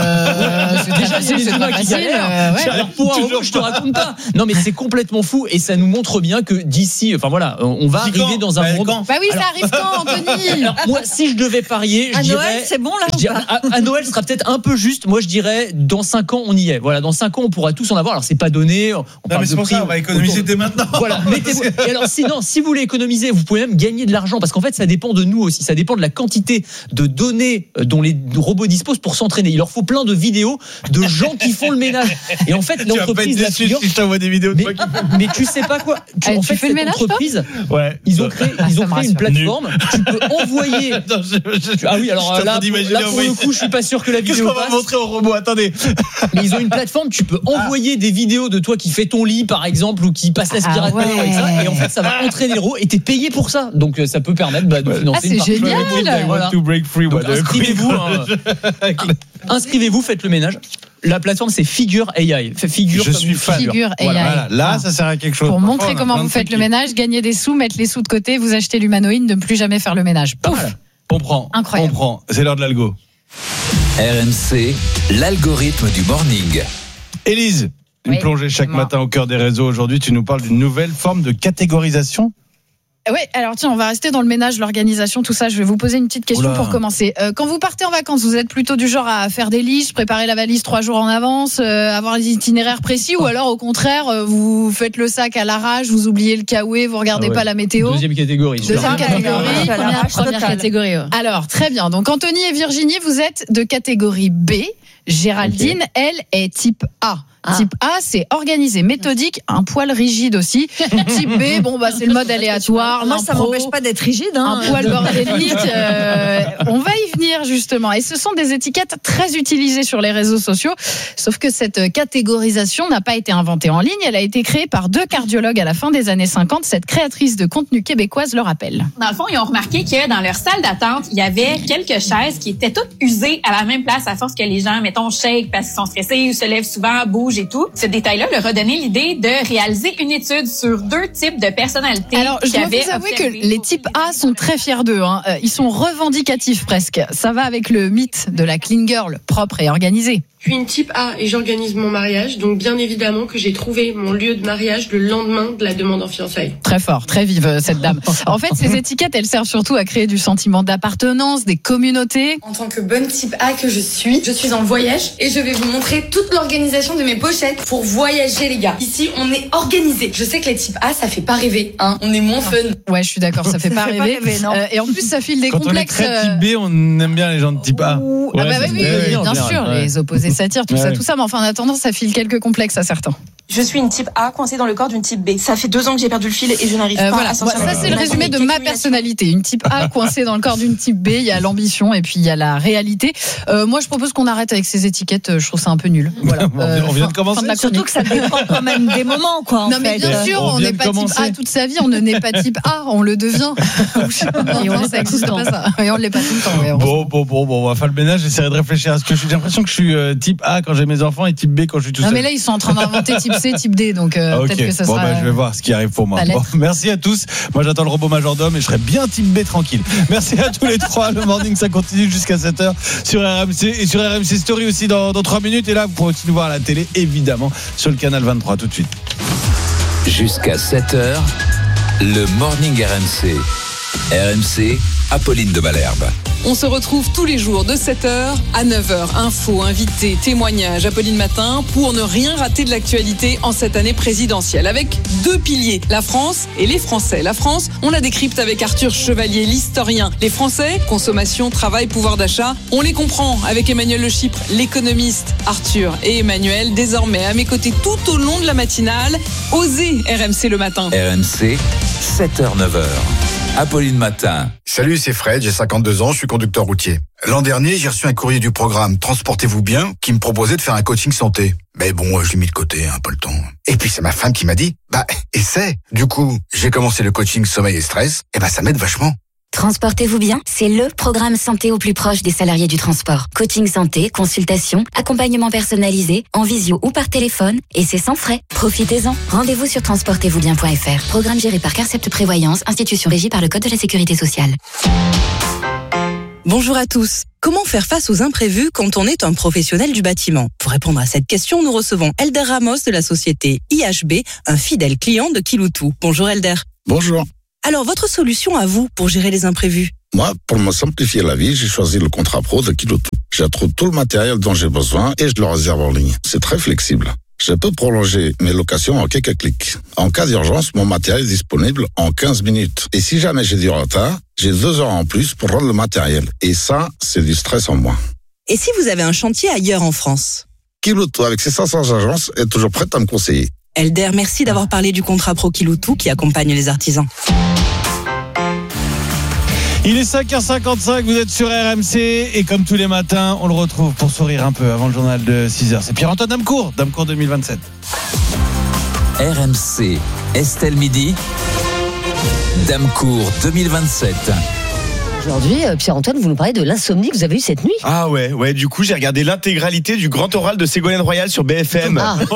C'est les humains qui galèrent. Alors, pour un robot, je te raconte pas. Non, mais c'est complètement fou, et ça nous montre bien que d'ici, enfin voilà, on va arriver dans un monde. Bah oui, ça arrive quand, Anthony? Alors, moi, si je devais parier, je dirais... Noël, c'est bon là? À Noël, ce sera peut-être un peu juste. Moi, je dirais, dans 5 ans, on y est. Voilà, dans 5 ans, on pourra tous en avoir. Alors, c'est pas donné. On parle de prix. On va économiser dès maintenant. Voilà. Et alors, sinon, si vous voulez économiser, vous pouvez même gagner de l'argent, parce qu'en fait, ça dépend de nous aussi. Ça dépend de la quantité de données dont les robots disposent pour s'entraîner. Il leur faut plein de vidéos de gens qui font le ménage. Et en fait, l'entreprise la Figure, si je t'envoie des vidéos de mais tu sais pas quoi. En fait, fais le ménage, entreprise, ouais. Ils ont créé une plateforme. Tu peux envoyer. Ah oui, alors là, pour le coup, je suis pas sûr que la vidéo passe. Qu'est-ce qu'on va montrer au robot? Attendez. Mais ils ont une plateforme. Tu peux envoyer des vidéos de toi qui fais ton lit, par exemple, ou qui passe l'aspirateur avec ça. Et en fait, ça va entraîner le robot. Et t'es payé pour ça. Donc, ça peut permettre de financer une partie. C'est génial. Voilà. To break free. Donc, inscrivez-vous, faites le ménage. La plateforme, c'est Figure AI. Je suis fan. Figure AI. Voilà. Là, ça sert à quelque chose. Pour montrer comment vous faites le ménage, gagner des sous, mettre les sous de côté, vous achetez l'humanoïde, ne plus jamais faire le ménage. Pouf. On prend. Incroyable. On prend. C'est l'heure de l'algo. RMC, l'algorithme du morning. Élise, une plongée chaque matin au cœur des réseaux. Aujourd'hui, tu nous parles d'une nouvelle forme de catégorisation. Oui, alors tiens, on va rester dans le ménage, l'organisation, tout ça. Je vais vous poser une petite question pour commencer. Quand vous partez en vacances, vous êtes plutôt du genre à faire des listes, préparer la valise 3 jours en avance, avoir des itinéraires précis, ou alors au contraire, vous faites le sac à l'arrache, vous oubliez le caouet, vous regardez pas la météo? Deuxième catégorie. Première catégorie. Alors, très bien. Donc, Anthony et Virginie, vous êtes de catégorie B. Géraldine, elle, est type A. Type A, c'est organisé, méthodique, un poil rigide aussi. Type B, bon bah c'est le mode aléatoire. Moi, ça m'empêche pas d'être rigide. Un poil bordélique. On va y venir justement. Et ce sont des étiquettes très utilisées sur les réseaux sociaux. Sauf que cette catégorisation n'a pas été inventée en ligne. Elle a été créée par 2 cardiologues à la fin des années 50. Cette créatrice de contenu québécoise le rappelle. Dans le fond, ils ont remarqué que dans leur salle d'attente, il y avait quelques chaises qui étaient toutes usées à la même place à force que les gens, mettons, shake parce qu'ils sont stressés ou se lèvent souvent, bougent et tout. Ce détail-là leur a donné l'idée de réaliser une étude sur 2 types de personnalités. Alors, je dois vous avouer que les types A sont très fiers d'eux. Ils sont revendicatifs presque. Ça va avec le mythe de la clean girl, propre et organisée. Je suis une type A et j'organise mon mariage, donc bien évidemment que j'ai trouvé mon lieu de mariage le lendemain de la demande en fiançailles. Très fort, très vive cette dame. En fait, ces étiquettes, elles servent surtout à créer du sentiment d'appartenance, des communautés. En tant que bonne type A que je suis en voyage et je vais vous montrer toute l'organisation de mes pochettes pour voyager les gars. Ici, on est organisé. Je sais que les types A, ça fait pas rêver, hein. On est moins fun. Ouais, je suis d'accord, ça fait pas rêver. Non. Et en plus, ça file des complexes. Quand on est très type B, on aime bien les gens de type A. Ah bah oui, bien sûr, les opposés s'attirent, tout ça. Mais enfin, en attendant, ça file quelques complexes à certains. Je suis une type A coincée dans le corps d'une type B. Ça fait 2 ans que j'ai perdu le fil et je n'arrive pas à s'en sortir. Ça, c'est le résumé de ma personnalité. Une type A coincée dans le corps d'une type B. Il y a l'ambition et puis il y a la réalité. Moi, je propose qu'on arrête avec ces étiquettes. Je trouve ça un peu nul. Voilà. On vient de commencer. Surtout que ça dépend quand même des moments, quoi. Non, mais bien sûr, on n'est pas type A toute sa vie. On ne n'est pas type A, on le devient. Et on ça n'existe pas ça. Et on ne l'est pas tout le temps. Bon, on va faire le ménage. J'essaierai de réfléchir à ce que je suis. J'ai l'impression que je suis type A quand j'ai mes enfants et type B quand je suis tout seul. Non, mais là, ils sont en train d'inventer type C type D, donc peut-être que ça sera. Je vais voir ce qui arrive pour moi. Bon, merci à tous. Moi, j'attends le robot majordome et je serai bien type B tranquille. Merci à tous les trois. Le morning, ça continue jusqu'à 7h sur RMC et sur RMC Story aussi dans 3 minutes. Et là, vous pourrez aussi nous voir à la télé, évidemment, sur le canal 23 tout de suite. Jusqu'à 7h, le morning RMC. RMC, Apolline de Malherbe. On se retrouve tous les jours de 7h à 9h. Infos, invités, témoignages, Apolline Matin, pour ne rien rater de l'actualité en cette année présidentielle. Avec 2 piliers, la France et les Français. La France, on la décrypte avec Arthur Chevalier, l'historien. Les Français, consommation, travail, pouvoir d'achat. On les comprend avec Emmanuel Le Chypre, l'économiste. Arthur et Emmanuel, désormais à mes côtés tout au long de la matinale. Osez RMC le matin. RMC, 7h-9h. Apolline Matin. Salut, c'est Fred, j'ai 52 ans, je suis conducteur routier. L'an dernier, j'ai reçu un courrier du programme Transportez-vous bien qui me proposait de faire un coaching santé. Mais bon, je l'ai mis de côté, pas le temps. Et puis c'est ma femme qui m'a dit, essaie. Du coup, j'ai commencé le coaching sommeil et stress, et ça m'aide vachement. Transportez-vous bien, c'est le programme santé au plus proche des salariés du transport. Coaching santé, consultation, accompagnement personnalisé, en visio ou par téléphone, et c'est sans frais. Profitez-en. Rendez-vous sur transportezvousbien.fr. Programme géré par Carcept Prévoyance, institution régie par le Code de la Sécurité sociale. Bonjour à tous. Comment faire face aux imprévus quand on est un professionnel du bâtiment ? Pour répondre à cette question, nous recevons Elder Ramos de la société IHB, un fidèle client de Kiloutou. Bonjour Elder. Bonjour. Alors, votre solution à vous pour gérer les imprévus ? Moi, pour me simplifier la vie, j'ai choisi le contrat pro de Kiloutou. Je trouve tout le matériel dont j'ai besoin et je le réserve en ligne. C'est très flexible. Je peux prolonger mes locations en quelques clics. En cas d'urgence, mon matériel est disponible en 15 minutes. Et si jamais j'ai du retard, j'ai 2 heures en plus pour rendre le matériel. Et ça, c'est du stress en moins. Et si vous avez un chantier ailleurs en France ? Kiloutou, avec ses 500 agences, est toujours prête à me conseiller. Elder, merci d'avoir parlé du contrat pro Kiloutou qui accompagne les artisans. Il est 5h55, vous êtes sur RMC et comme tous les matins, on le retrouve pour sourire un peu avant le journal de 6h. C'est Pierre-Antoine Damecourt 2027. RMC, Estelle Midi, Damecourt 2027. Aujourd'hui, Pierre-Antoine, vous nous parlez de l'insomnie que vous avez eue cette nuit. Ah ouais, du coup, j'ai regardé l'intégralité du grand oral de Ségolène Royal sur BFM.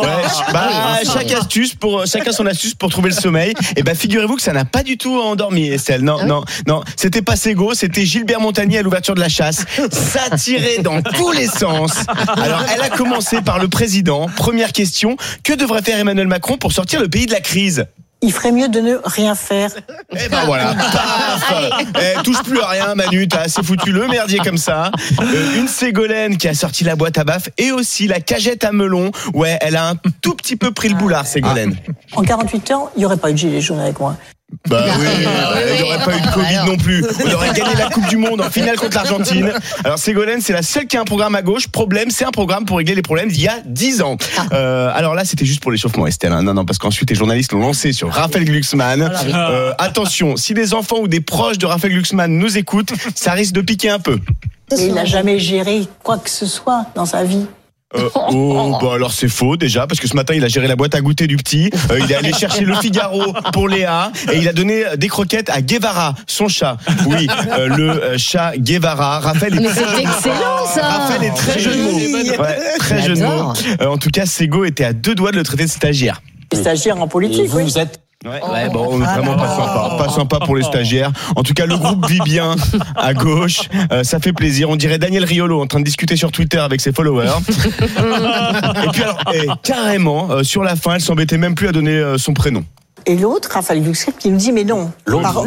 Chacun son astuce pour trouver le sommeil. Et figurez-vous que ça n'a pas du tout endormi, Estelle. Non, c'était pas Ségo, c'était Gilbert Montagnier à l'ouverture de la chasse. Ça tirait dans tous les sens. Alors, elle a commencé par le président. Première question, que devrait faire Emmanuel Macron pour sortir le pays de la crise ? Il ferait mieux de ne rien faire. Voilà, paf, touche plus à rien, Manu, t'as assez foutu le merdier comme ça. Une Ségolène qui a sorti la boîte à baffes et aussi la cagette à melon. Ouais, elle a un tout petit peu pris le boulard, Ségolène. En 48 heures, il n'y aurait pas eu de gilet jaune avec moi. Il n'y aurait pas eu de Covid non plus. On aurait gagné la Coupe du Monde en finale contre l'Argentine. Alors Ségolène, c'est la seule qui a un programme à gauche. Problème, c'est un programme pour régler les problèmes d'il y a 10 ans. Alors là, c'était juste pour l'échauffement, Estelle. Non, parce qu'ensuite les journalistes l'ont lancé sur Raphaël Glucksmann. Attention, si des enfants ou des proches de Raphaël Glucksmann nous écoutent, ça risque de piquer un peu. Il n'a jamais géré quoi que ce soit dans sa vie. Alors c'est faux déjà parce que ce matin il a géré la boîte à goûter du petit, il est allé chercher le Figaro pour Léa et il a donné des croquettes à Guevara, son chat. Oui, le chat Guevara. Raphaël est c'est excellent ça. Raphaël est très jeu de mots. Très jeu de mots. En tout cas, Ségo était à 2 doigts de le traiter de stagiaire. Stagiaire en politique, oui. Vous êtes vraiment pas sympa pour les stagiaires. En tout cas, le groupe vit bien à gauche. Ça fait plaisir. On dirait Daniel Riolo en train de discuter sur Twitter avec ses followers. Et puis alors, carrément, sur la fin, elle s'embêtait même plus à donner son prénom. Et l'autre, Raphaël Glucksmann, qui nous dit mais non. L'autre.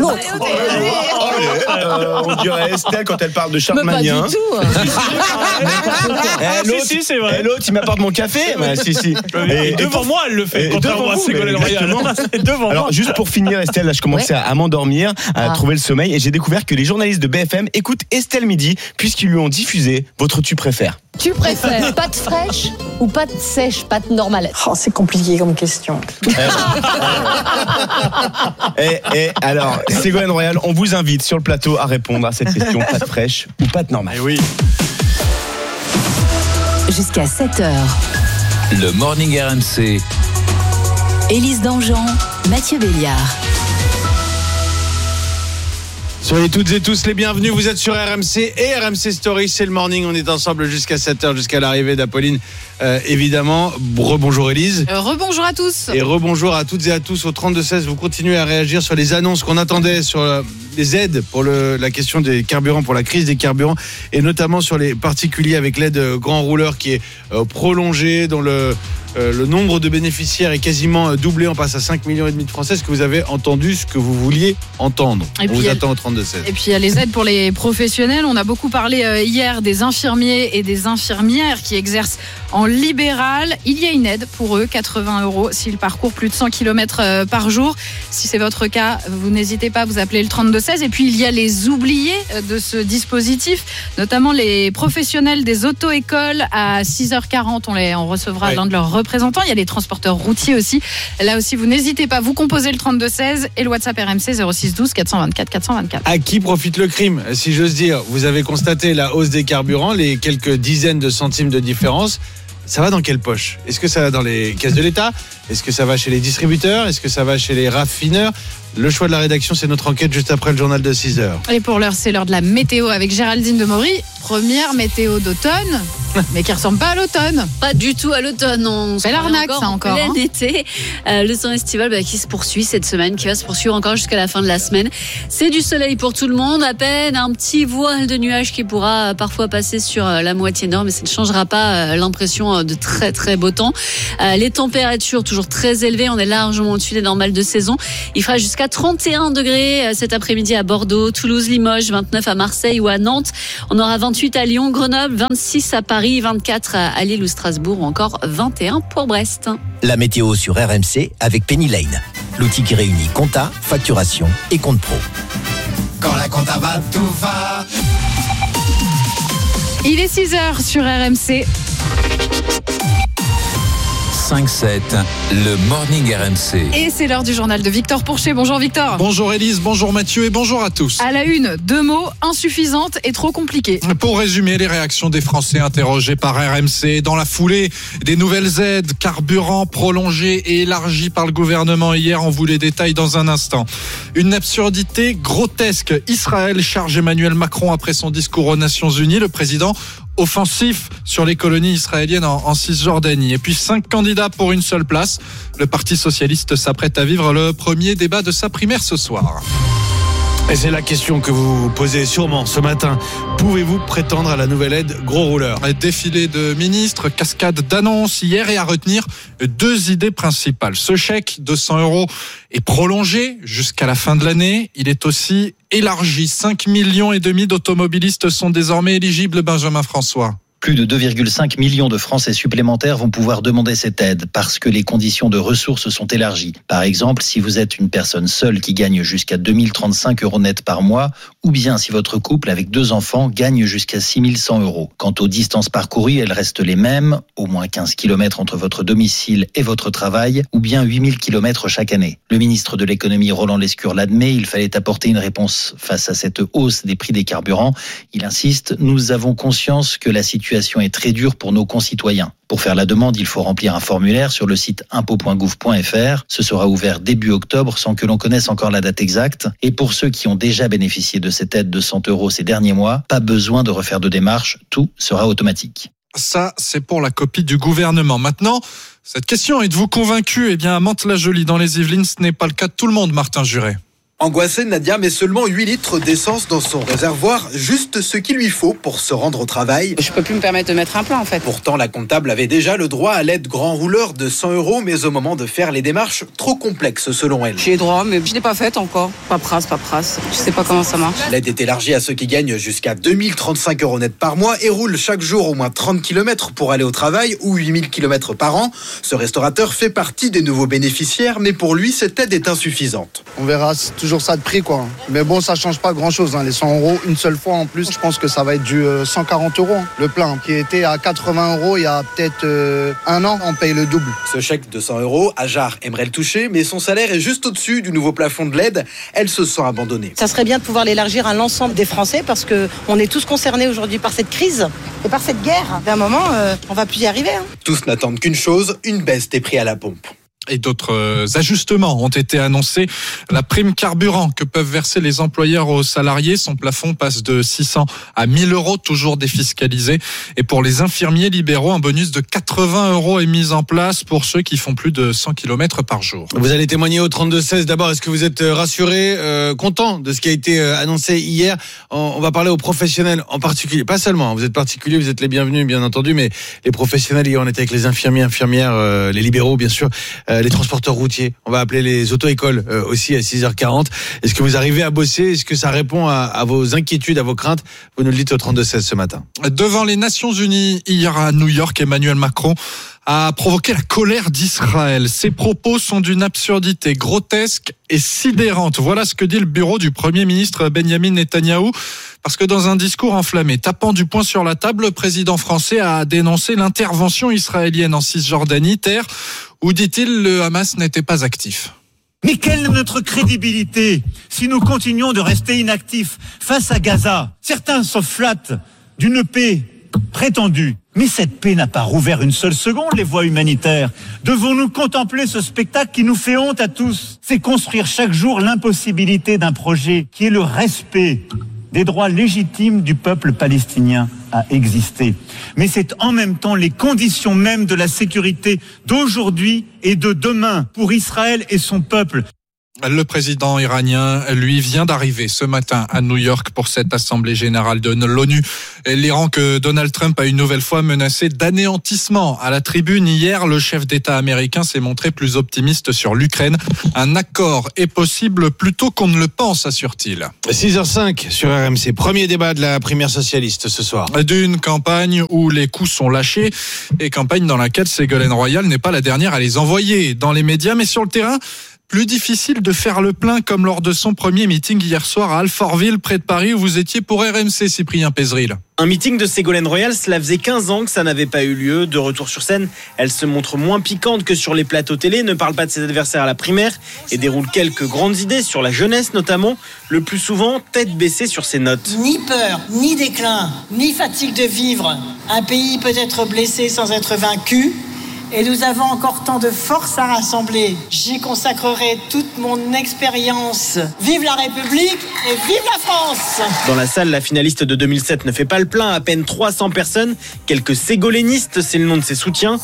On dirait Estelle quand elle parle de Charlemagnien. Pas du tout. L'autre, c'est vrai. L'autre, il m'apporte mon café. Si. Et devant moi, elle le fait. Contrairement à Ségolène Royal. Alors, juste pour finir, Estelle, là, je commençais à m'endormir, à trouver le sommeil, et j'ai découvert que les journalistes de BFM écoutent Estelle Midi, puisqu'ils lui ont diffusé votre tu préfères. Tu préfères pâte fraîche ou pâte sèche, pâte normale ? C'est compliqué comme question. Alors, Ségolène Royal, on vous invite sur le plateau à répondre à cette question, pâte fraîche ou pâte normale. Oui. Jusqu'à 7h. Le morning RMC. Élise Dangean, Mathieu Béliard. Soyez toutes et tous les bienvenus, vous êtes sur RMC et RMC Story, c'est le morning, on est ensemble jusqu'à 7h, jusqu'à l'arrivée d'Apolline, évidemment. Rebonjour Élise. Rebonjour à tous. Et rebonjour à toutes et à tous au 32-16, vous continuez à réagir sur les annonces qu'on attendait sur les aides pour la question des carburants, pour la crise des carburants, et notamment sur les particuliers avec l'aide grand rouleur qui est prolongée, dont le nombre de bénéficiaires est quasiment doublé, on passe à 5,5 millions de Français. Est-ce que vous avez entendu ce que vous vouliez entendre? On vous attend au 32-16. Et puis il y a les aides pour les professionnels. On a beaucoup parlé hier des infirmiers et des infirmières qui exercent en libéral. Il y a une aide pour eux, 80 € s'ils parcourent plus de 100 km par jour. Si c'est votre cas, vous n'hésitez pas à vous appeler le 32-16. Et puis il y a les oubliés de ce dispositif, notamment les professionnels des auto-écoles. À 6h40, on recevra l'un de leurs représentants. Il y a les transporteurs routiers aussi. Là aussi, vous n'hésitez pas, vous composez le 32-16 et le WhatsApp RMC 06 12 424 424. À qui profite le crime, si j'ose dire? Vous avez constaté la hausse des carburants, les quelques dizaines de centimes de différence. Ça va dans quelle poche? Est-ce que ça va dans les caisses de l'État? Est-ce que ça va chez les distributeurs? Est-ce que ça va chez les raffineurs? Le choix de la rédaction, c'est notre enquête juste après le journal de 6h. Et pour l'heure, c'est l'heure de la météo avec Géraldine de Maury. Première météo d'automne, mais qui ressemble pas à l'automne. Pas du tout à l'automne. C'est l'arnaque, ça encore. Plein été. Le temps estival qui se poursuit cette semaine, qui va se poursuivre encore jusqu'à la fin de la semaine. C'est du soleil pour tout le monde, à peine un petit voile de nuages qui pourra parfois passer sur la moitié nord, mais ça ne changera pas l'impression de très très beau temps. Les températures toujours très élevées, on est largement au-dessus des normales de saison. Il fera jusqu'à 31 degrés cet après-midi à Bordeaux, Toulouse, Limoges, 29 à Marseille ou à Nantes. On aura 28 à Lyon, Grenoble, 26 à Paris, 24 à Lille ou Strasbourg ou encore 21 pour Brest. La météo sur RMC avec Penny Lane, l'outil qui réunit compta, facturation et compte pro. Quand la compta va, tout va. Il est 6h sur RMC. 5-7, le Morning RMC. Et c'est l'heure du journal de Victor Pourchet. Bonjour Victor. Bonjour Élise, bonjour Mathieu et bonjour à tous. À la une, 2 mots, insuffisante et trop compliqué. Pour résumer les réactions des Français interrogés par RMC, dans la foulée des nouvelles aides, carburant prolongées et élargies par le gouvernement hier, on vous les détaille dans un instant. Une absurdité grotesque. Israël charge Emmanuel Macron après son discours aux Nations Unies. Le président offensif sur les colonies israéliennes en Cisjordanie. Et puis 5 candidats pour une seule place. Le Parti socialiste s'apprête à vivre le premier débat de sa primaire ce soir. Et c'est la question que vous vous posez sûrement ce matin. Pouvez-vous prétendre à la nouvelle aide gros rouleur? Défilé de ministres, cascade d'annonces hier et à retenir 2 idées principales. Ce chèque de 100 € est prolongé jusqu'à la fin de l'année. Il est aussi élargi. 5,5 millions d'automobilistes sont désormais éligibles, Benjamin François. Plus de 2,5 millions de Français supplémentaires vont pouvoir demander cette aide parce que les conditions de ressources sont élargies. Par exemple, si vous êtes une personne seule qui gagne jusqu'à 2035 € net par mois, ou bien si votre couple avec 2 enfants gagne jusqu'à 6100 €. Quant aux distances parcourues, elles restent les mêmes, au moins 15 km entre votre domicile et votre travail, ou bien 8000 km chaque année. Le ministre de l'économie Roland Lescure l'admet, il fallait apporter une réponse face à cette hausse des prix des carburants. Il insiste, nous avons conscience que la situation est très dure pour nos concitoyens. Pour faire la demande, il faut remplir un formulaire sur le site impôt.gouv.fr. Ce sera ouvert début octobre sans que l'on connaisse encore la date exacte. Et pour ceux qui ont déjà bénéficié de cette aide de 100 € ces derniers mois, pas besoin de refaire de démarche, tout sera automatique. Ça, c'est pour la copie du gouvernement. Maintenant, cette question, êtes-vous convaincu? Eh bien, à Mantes-la-Jolie, dans les Yvelines, ce n'est pas le cas de tout le monde, Martin Juret. Angoissée, Nadia met seulement 8 litres d'essence dans son réservoir, juste ce qu'il lui faut pour se rendre au travail. Je peux plus me permettre de mettre un plein en fait. Pourtant, la comptable avait déjà le droit à l'aide grand rouleur de 100 €, mais au moment de faire les démarches, trop complexes selon elle. J'ai droit, mais je l'ai pas faite encore. Paperasse. Je sais pas comment ça marche. L'aide est élargie à ceux qui gagnent jusqu'à 2035 € net par mois et roulent chaque jour au moins 30 km pour aller au travail ou 8000 km par an. Ce restaurateur fait partie des nouveaux bénéficiaires, mais pour lui, cette aide est insuffisante. On verra toujours ça de prix quoi. Mais bon, ça change pas grand chose. Les 100 € une seule fois en plus, je pense que ça va être du 140 €. Le plein qui était à 80 € il y a peut-être 1 an, on paye le double. Ce chèque de 100 €, Ajar aimerait le toucher, mais son salaire est juste au-dessus du nouveau plafond de l'aide. Elle se sent abandonnée. Ça serait bien de pouvoir l'élargir à l'ensemble des Français parce qu'on est tous concernés aujourd'hui par cette crise et par cette guerre. D'un moment, on va plus y arriver. Tous n'attendent qu'une chose, une baisse des prix à la pompe. Et d'autres ajustements ont été annoncés. La prime carburant que peuvent verser les employeurs aux salariés, son plafond passe de 600 à 1000 euros, toujours défiscalisé. Et pour les infirmiers libéraux, un bonus de 80 euros est mis en place pour ceux qui font plus de 100 km par jour. Vous allez témoigner au 32-16. D'abord, est-ce que vous êtes rassuré, content de ce qui a été annoncé hier? On va parler aux professionnels en particulier, pas seulement, vous êtes particuliers, vous êtes les bienvenus bien entendu, mais les professionnels, hier on était avec les infirmiers, infirmières, les libéraux bien sûr, les transporteurs routiers, on va appeler les auto-écoles aussi à 6h40. Est-ce que vous arrivez à bosser? Est-ce que ça répond à vos inquiétudes, à vos craintes? Vous nous le dites au 32-16 ce matin. Devant les Nations Unies, hier à New York, Emmanuel Macron a provoqué la colère d'Israël. Ses propos sont d'une absurdité grotesque et sidérante. Voilà ce que dit le bureau du Premier ministre Benjamin Netanyahou. Parce que dans un discours enflammé, tapant du poing sur la table, le président français a dénoncé l'intervention israélienne en Cisjordanie, terre où, dit-il, le Hamas n'était pas actif. Mais quelle est notre crédibilité si nous continuons de rester inactifs face à Gaza? Certains se flattent d'une paix prétendue. Mais cette paix n'a pas rouvert une seule seconde les voies humanitaires. Devons-nous contempler ce spectacle qui nous fait honte à tous? C'est construire chaque jour l'impossibilité d'un projet qui est le respect des droits légitimes du peuple palestinien à exister. Mais c'est en même temps les conditions mêmes de la sécurité d'aujourd'hui et de demain pour Israël et son peuple. Le président iranien, lui, vient d'arriver ce matin à New York pour cette assemblée générale de l'ONU. L'Iran que Donald Trump a une nouvelle fois menacé d'anéantissement. À la tribune hier, le chef d'État américain s'est montré plus optimiste sur l'Ukraine. Un accord est possible plus tôt qu'on ne le pense, assure-t-il. 6h05 sur RMC. Premier débat de la primaire socialiste ce soir. D'une campagne où les coups sont lâchés et campagne dans laquelle Ségolène Royal n'est pas la dernière à les envoyer dans les médias, mais sur le terrain, plus difficile de faire le plein comme lors de son premier meeting hier soir à Alfortville, près de Paris, où vous étiez pour RMC, Cyprien Pézeril. Un meeting de Ségolène Royal, cela faisait 15 ans que ça n'avait pas eu lieu. De retour sur scène, elle se montre moins piquante que sur les plateaux télé, ne parle pas de ses adversaires à la primaire et déroule quelques grandes idées sur la jeunesse notamment, le plus souvent tête baissée sur ses notes. Ni peur, ni déclin, ni fatigue de vivre. Un pays peut être blessé sans être vaincu. Et nous avons encore tant de force à rassembler. J'y consacrerai toute mon expérience. Vive la République et vive la France! Dans la salle, la finaliste de 2007 ne fait pas le plein, à peine 300 personnes. Quelques ségolénistes, c'est le nom de ses soutiens.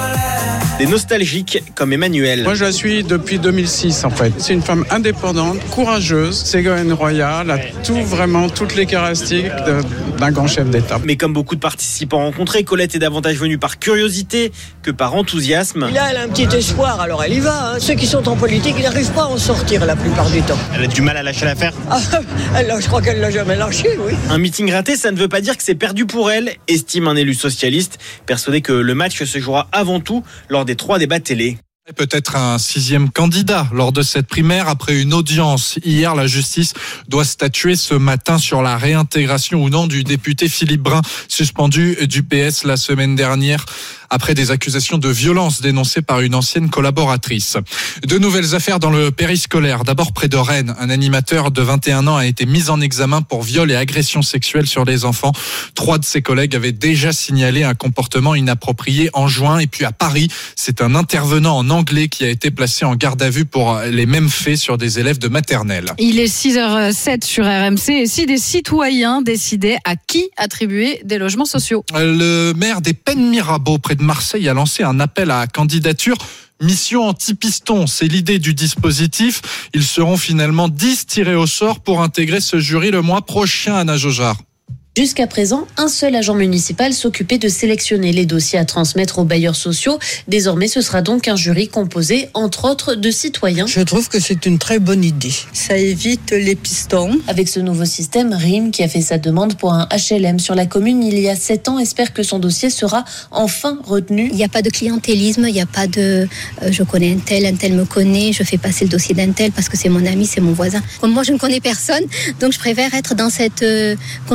Des nostalgiques comme Emmanuel. Moi, je la suis depuis 2006, en fait. C'est une femme indépendante, courageuse. Ségolène Royal a toutes les caractéristiques d'un grand chef d'État. Mais comme beaucoup de participants rencontrés, Colette est davantage venue par curiosité que par enthousiasme. Là, elle a un petit espoir, alors elle y va. Ceux qui sont en politique, ils n'arrivent pas à en sortir la plupart du temps. Elle a du mal à lâcher l'affaire. Je crois qu'elle l'a jamais lâché, oui. Un meeting raté, ça ne veut pas dire que c'est perdu pour elle, estime un élu socialiste, persuadé que le match se jouera avant tout lors des 3 débats télé. Peut-être un 6e candidat lors de cette primaire. Après une audience hier, la justice doit statuer ce matin sur la réintégration ou non du député Philippe Brun, suspendu du PS la semaine dernière après des accusations de violence dénoncées par une ancienne collaboratrice. De nouvelles affaires dans le périscolaire. D'abord près de Rennes, un animateur de 21 ans a été mis en examen pour viol et agression sexuelle sur des enfants. 3 de ses collègues avaient déjà signalé un comportement inapproprié en juin. Et puis à Paris, c'est un intervenant en anglais qui a été placé en garde à vue pour les mêmes faits sur des élèves de maternelle. Il est 6h07 sur RMC. Et si des citoyens décidaient à qui attribuer des logements sociaux? Le maire des Pennes Mirabeau, près de Marseille, a lancé un appel à candidature. Mission anti-piston, c'est l'idée du dispositif. Ils seront finalement 10 tirés au sort pour intégrer ce jury le mois prochain, Anna Jojard. Jusqu'à présent, un seul agent municipal s'occupait de sélectionner les dossiers à transmettre aux bailleurs sociaux. Désormais, ce sera donc un jury composé, entre autres, de citoyens. Je trouve que c'est une très bonne idée. Ça évite les pistons. Avec ce nouveau système, Rime, qui a fait sa demande pour un HLM sur la commune il y a 7 ans, espère que son dossier sera enfin retenu. Il n'y a pas de clientélisme, il n'y a pas de je connais un tel me connaît, je fais passer le dossier d'un tel parce que c'est mon ami, c'est mon voisin. Comme moi, je ne connais personne, donc je préfère être dans cette configuration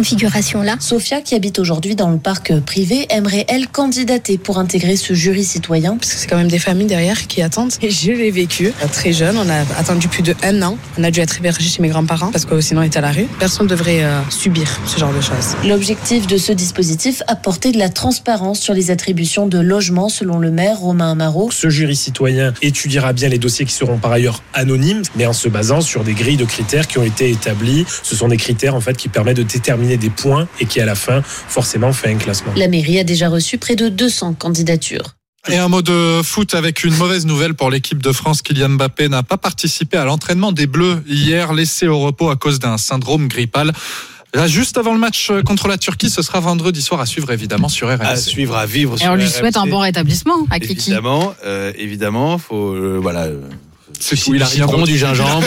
proposition-là. Sophia, qui habite aujourd'hui dans le parc privé, aimerait, elle, candidater pour intégrer ce jury citoyen. Parce que c'est quand même des familles derrière qui attendent. Et je l'ai vécu très jeune, on a attendu plus de 1 an. On a dû être hébergé chez mes grands-parents parce que sinon on était à la rue. Personne ne devrait subir ce genre de choses. L'objectif de ce dispositif, apporter de la transparence sur les attributions de logements, selon le maire Romain Amaro. Ce jury citoyen étudiera bien les dossiers qui seront par ailleurs anonymes, mais en se basant sur des grilles de critères qui ont été établis. Ce sont des critères en fait qui permettent de déterminer des points et qui à la fin forcément fait un classement. La mairie a déjà reçu près de 200 candidatures. Et un mot de foot avec une mauvaise nouvelle pour l'équipe de France. Kylian Mbappé n'a pas participé à l'entraînement des Bleus hier, laissé au repos à cause d'un syndrome grippal. Là, juste avant le match contre la Turquie, ce sera vendredi soir à suivre évidemment sur RMC. À suivre, à vivre sur RMC. Et on lui souhaite un bon rétablissement à Kiki. Évidemment, faut C'est fou, il a rien prend du gingembre,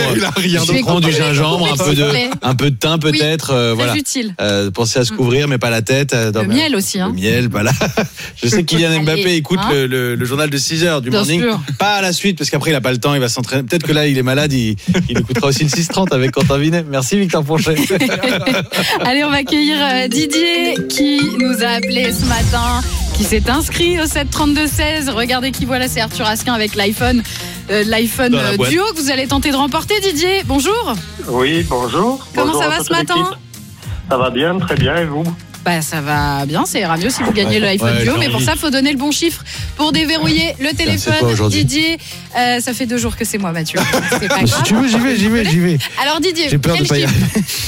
un peu de thym peut-être, très utile. Pensez à se couvrir mais pas la tête. Le miel aussi. Le miel, voilà. Je sais que Kylian Mbappé écoute le journal de 6h du Bien morning. sûr. Pas à la suite parce qu'après il a pas le temps, il va s'entraîner. Peut-être que là il est malade, il écoutera aussi le 6h30 avec Quentin Vinet. Merci Victor Ponchet. Allez, on va accueillir Didier qui nous a appelé ce matin, qui s'est inscrit au 732-16. Regardez qui voilà, c'est Arthur Asquin avec l'iPhone Duo que vous allez tenter de remporter. Didier, bonjour. Oui, bonjour. Comment bonjour ça va ce matin? Ça va bien, très bien, et vous? Ça va bien, ça ira mieux si vous gagnez l'iPhone Duo, mais pour ça, il faut donner le bon chiffre pour déverrouiller le téléphone. Didier, ça fait 2 jours que c'est moi, Mathieu. C'est pas grave. Si tu veux, j'y vais. Alors Didier, j'ai peur de pas y arriver.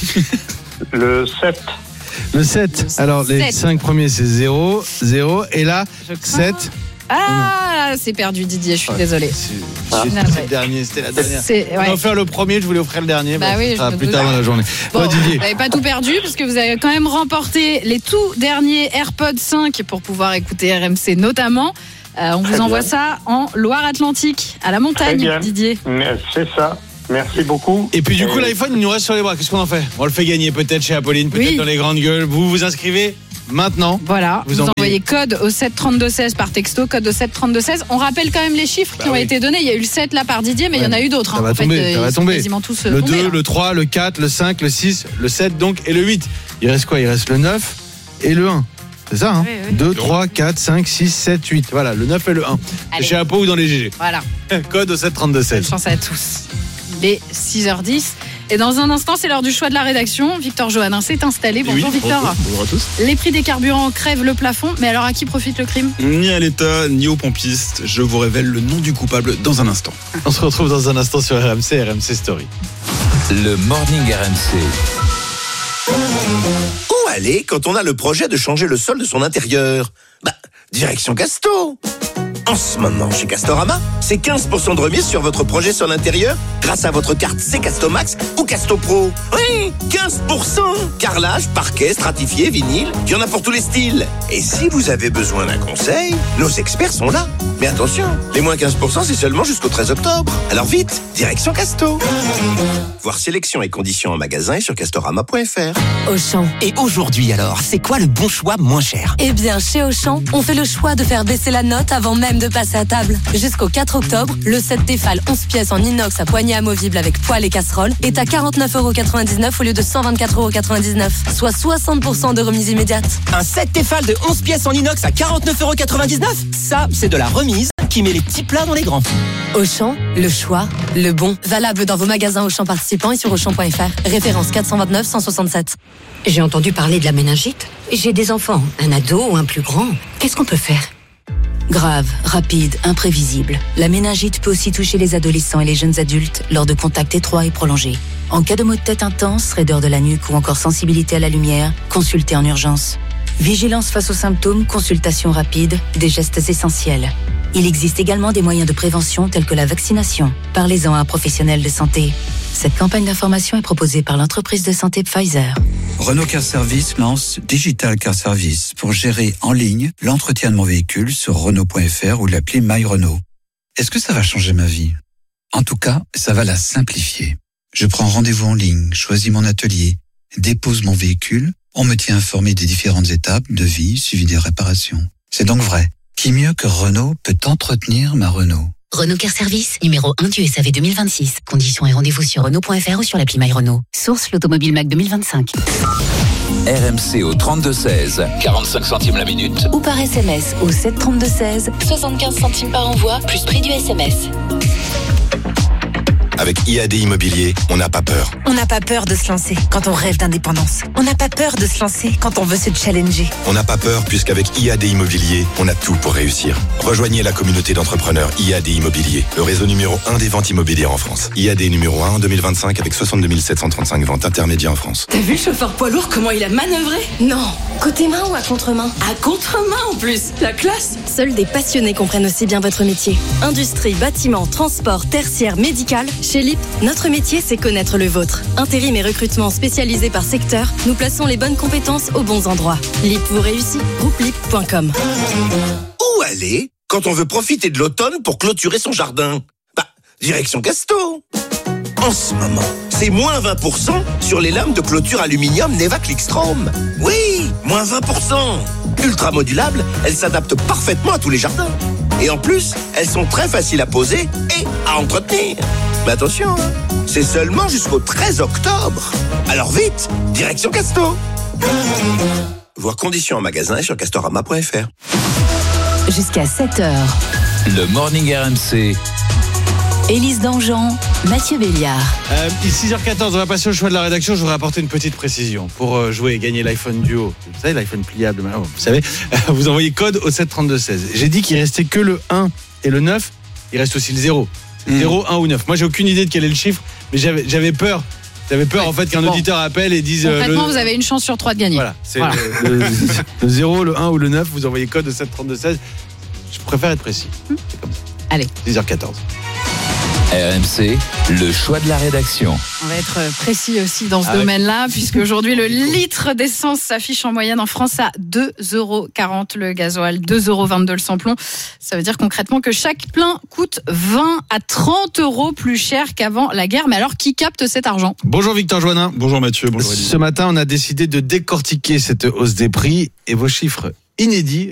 Le 7. Le 7. Alors, les 5 premiers, c'est 0, et là, 7. Ah, c'est perdu Didier, je suis désolée. C'était la dernière. On va offrir le premier, je voulais offrir le dernier. Oui, plus tard dans la journée. Bon, Didier. Vous n'avez pas tout perdu parce que vous avez quand même remporté les tout derniers AirPods 5 pour pouvoir écouter RMC notamment. On vous envoie ça en Loire-Atlantique, à la montagne, Didier. C'est ça. Merci beaucoup. Et puis du coup, l'iPhone, il nous reste sur les bras. Qu'est-ce qu'on en fait? On le fait gagner peut-être chez Apolline, peut-être dans les grandes gueules. Vous vous inscrivez maintenant. Voilà, vous envoyez code au 732-16 par texto, code au 732-16. On rappelle quand même les chiffres qui ont été donnés. Il y a eu le 7 là par Didier, mais il y en a eu d'autres. Ça va tomber. Quasiment tous le 2, tombés, le 3, le 4, le 5, le 6, le 7 donc, et le 8. Il reste quoi? Il reste le 9 et le 1. C'est ça, hein? 2, 3, 4, 5, 6, 7, 8. Voilà, le 9 et le 1. Allez. Chez Apo ou dans les GG. Voilà. Code au 732-16. Bonne chance à tous. Il est 6h10. Et dans un instant, c'est l'heure du choix de la rédaction. Victor Johannin s'est installé. Bonjour Victor. Bonjour à tous. Les prix des carburants crèvent le plafond. Mais alors à qui profite le crime? Ni à l'État, ni aux pompistes. Je vous révèle le nom du coupable dans un instant. On se retrouve dans un instant sur RMC Story. Le Morning RMC. Où aller quand on a le projet de changer le sol de son intérieur? Direction Casto. En ce moment, chez Castorama, c'est 15% de remise sur votre projet sol intérieur grâce à votre carte C-Casto Max ou Casto Pro. Oui, 15%. Carrelage, parquet, stratifié, vinyle, il y en a pour tous les styles. Et si vous avez besoin d'un conseil, nos experts sont là. Mais attention, les moins 15%, c'est seulement jusqu'au 13 octobre. Alors vite, direction Casto. Voir sélection et conditions en magasin et sur castorama.fr. Auchan. Et aujourd'hui alors, c'est quoi le bon choix moins cher? Eh bien, chez Auchan, on fait le choix de faire baisser la note avant même de passer à table. Jusqu'au 4 octobre, le set Tefal 11 pièces en inox à poignée amovible avec poêle et casserole est à 49,99€ au lieu de 124,99€, soit 60% de remise immédiate. Un set Tefal de 11 pièces en inox à 49,99€? Ça, c'est de la remise qui met les petits plats dans les grands. Auchan, le choix, le bon. Valable dans vos magasins Auchan participants et sur Auchan.fr. Référence 429 167. J'ai entendu parler de la méningite. J'ai des enfants, un ado ou un plus grand. Qu'est-ce qu'on peut faire? Grave, rapide, imprévisible. La méningite peut aussi toucher les adolescents et les jeunes adultes lors de contacts étroits et prolongés. En cas de maux de tête intense, raideur de la nuque ou encore sensibilité à la lumière, consultez en urgence. Vigilance face aux symptômes, consultation rapide, des gestes essentiels. Il existe également des moyens de prévention tels que la vaccination. Parlez-en à un professionnel de santé. Cette campagne d'information est proposée par l'entreprise de santé Pfizer. Renault Car Service lance Digital Car Service pour gérer en ligne l'entretien de mon véhicule sur Renault.fr ou l'appli My Renault. Est-ce que ça va changer ma vie? En tout cas, ça va la simplifier. Je prends rendez-vous en ligne, choisis mon atelier, dépose mon véhicule, on me tient informé des différentes étapes de vie suivi des réparations. C'est donc vrai. Qui mieux que Renault peut entretenir ma Renault? Renault Car Service, numéro 1 du SAV 2026. Conditions et rendez-vous sur Renault.fr ou sur l'appli MyRenault. Source l'Automobile Mac 2025. RMC au 32-16, 45 centimes la minute. Ou par SMS au 732-16, 75 centimes par envoi, plus prix du SMS. Avec IAD Immobilier, on n'a pas peur. On n'a pas peur de se lancer quand on rêve d'indépendance. On n'a pas peur de se lancer quand on veut se challenger. On n'a pas peur puisqu'avec IAD Immobilier, on a tout pour réussir. Rejoignez la communauté d'entrepreneurs IAD Immobilier, le réseau numéro 1 des ventes immobilières en France. IAD numéro 1 en 2025 avec 62 735 ventes intermédiaires en France. T'as vu le chauffeur poids lourd, comment il a manœuvré? Non, côté main ou à contre-main? À contre-main en plus, la classe. Seuls des passionnés comprennent aussi bien votre métier. Industrie, bâtiment, transport, tertiaire, médical. Chez LIP, notre métier, c'est connaître le vôtre. Intérim et recrutement spécialisés par secteur, nous plaçons les bonnes compétences aux bons endroits. LIP vous réussit, groupe-lip.com. Où aller quand on veut profiter de l'automne pour clôturer son jardin? Direction Casto. En ce moment, c'est moins 20% sur les lames de clôture aluminium Neva Clickstrom. Oui, moins 20%. Ultra modulables, elles s'adaptent parfaitement à tous les jardins. Et en plus, elles sont très faciles à poser et à entretenir. Mais attention, c'est seulement jusqu'au 13 octobre. Alors vite, direction Casto. Voir conditions en magasin et sur castorama.fr. Jusqu'à 7h. Le Morning RMC. Élise Dangean, Mathieu Béliard. Il est 6h14, on va passer au choix de la rédaction. Je voudrais apporter une petite précision. Pour jouer et gagner l'iPhone Duo, vous savez, l'iPhone pliable, vous savez, vous envoyez code au 732-16. J'ai dit qu'il restait que le 1 et le 9, il reste aussi le 0. 0, 1 ou 9. Moi, j'ai aucune idée de quel est le chiffre, mais j'avais peur. J'avais peur en fait qu'un auditeur appelle et dise. Concrètement, vous avez une chance sur 3 de gagner. Voilà, c'est le 0, le 1 ou le 9, vous envoyez code au 732-16. Je préfère être précis. C'est comme ça. Allez. 10h14. RMC, le choix de la rédaction. On va être précis aussi dans ce domaine-là, puisque aujourd'hui le litre d'essence s'affiche en moyenne en France à 2,40 € le gasoil, 2,22 € le samplon. Ça veut dire concrètement que chaque plein coûte 20 à 30 € plus cher qu'avant la guerre. Mais alors, qui capte cet argent ? Bonjour Victor Joannin. Bonjour Mathieu, bonjour Elie. Ce matin, on a décidé de décortiquer cette hausse des prix et vos chiffres inédits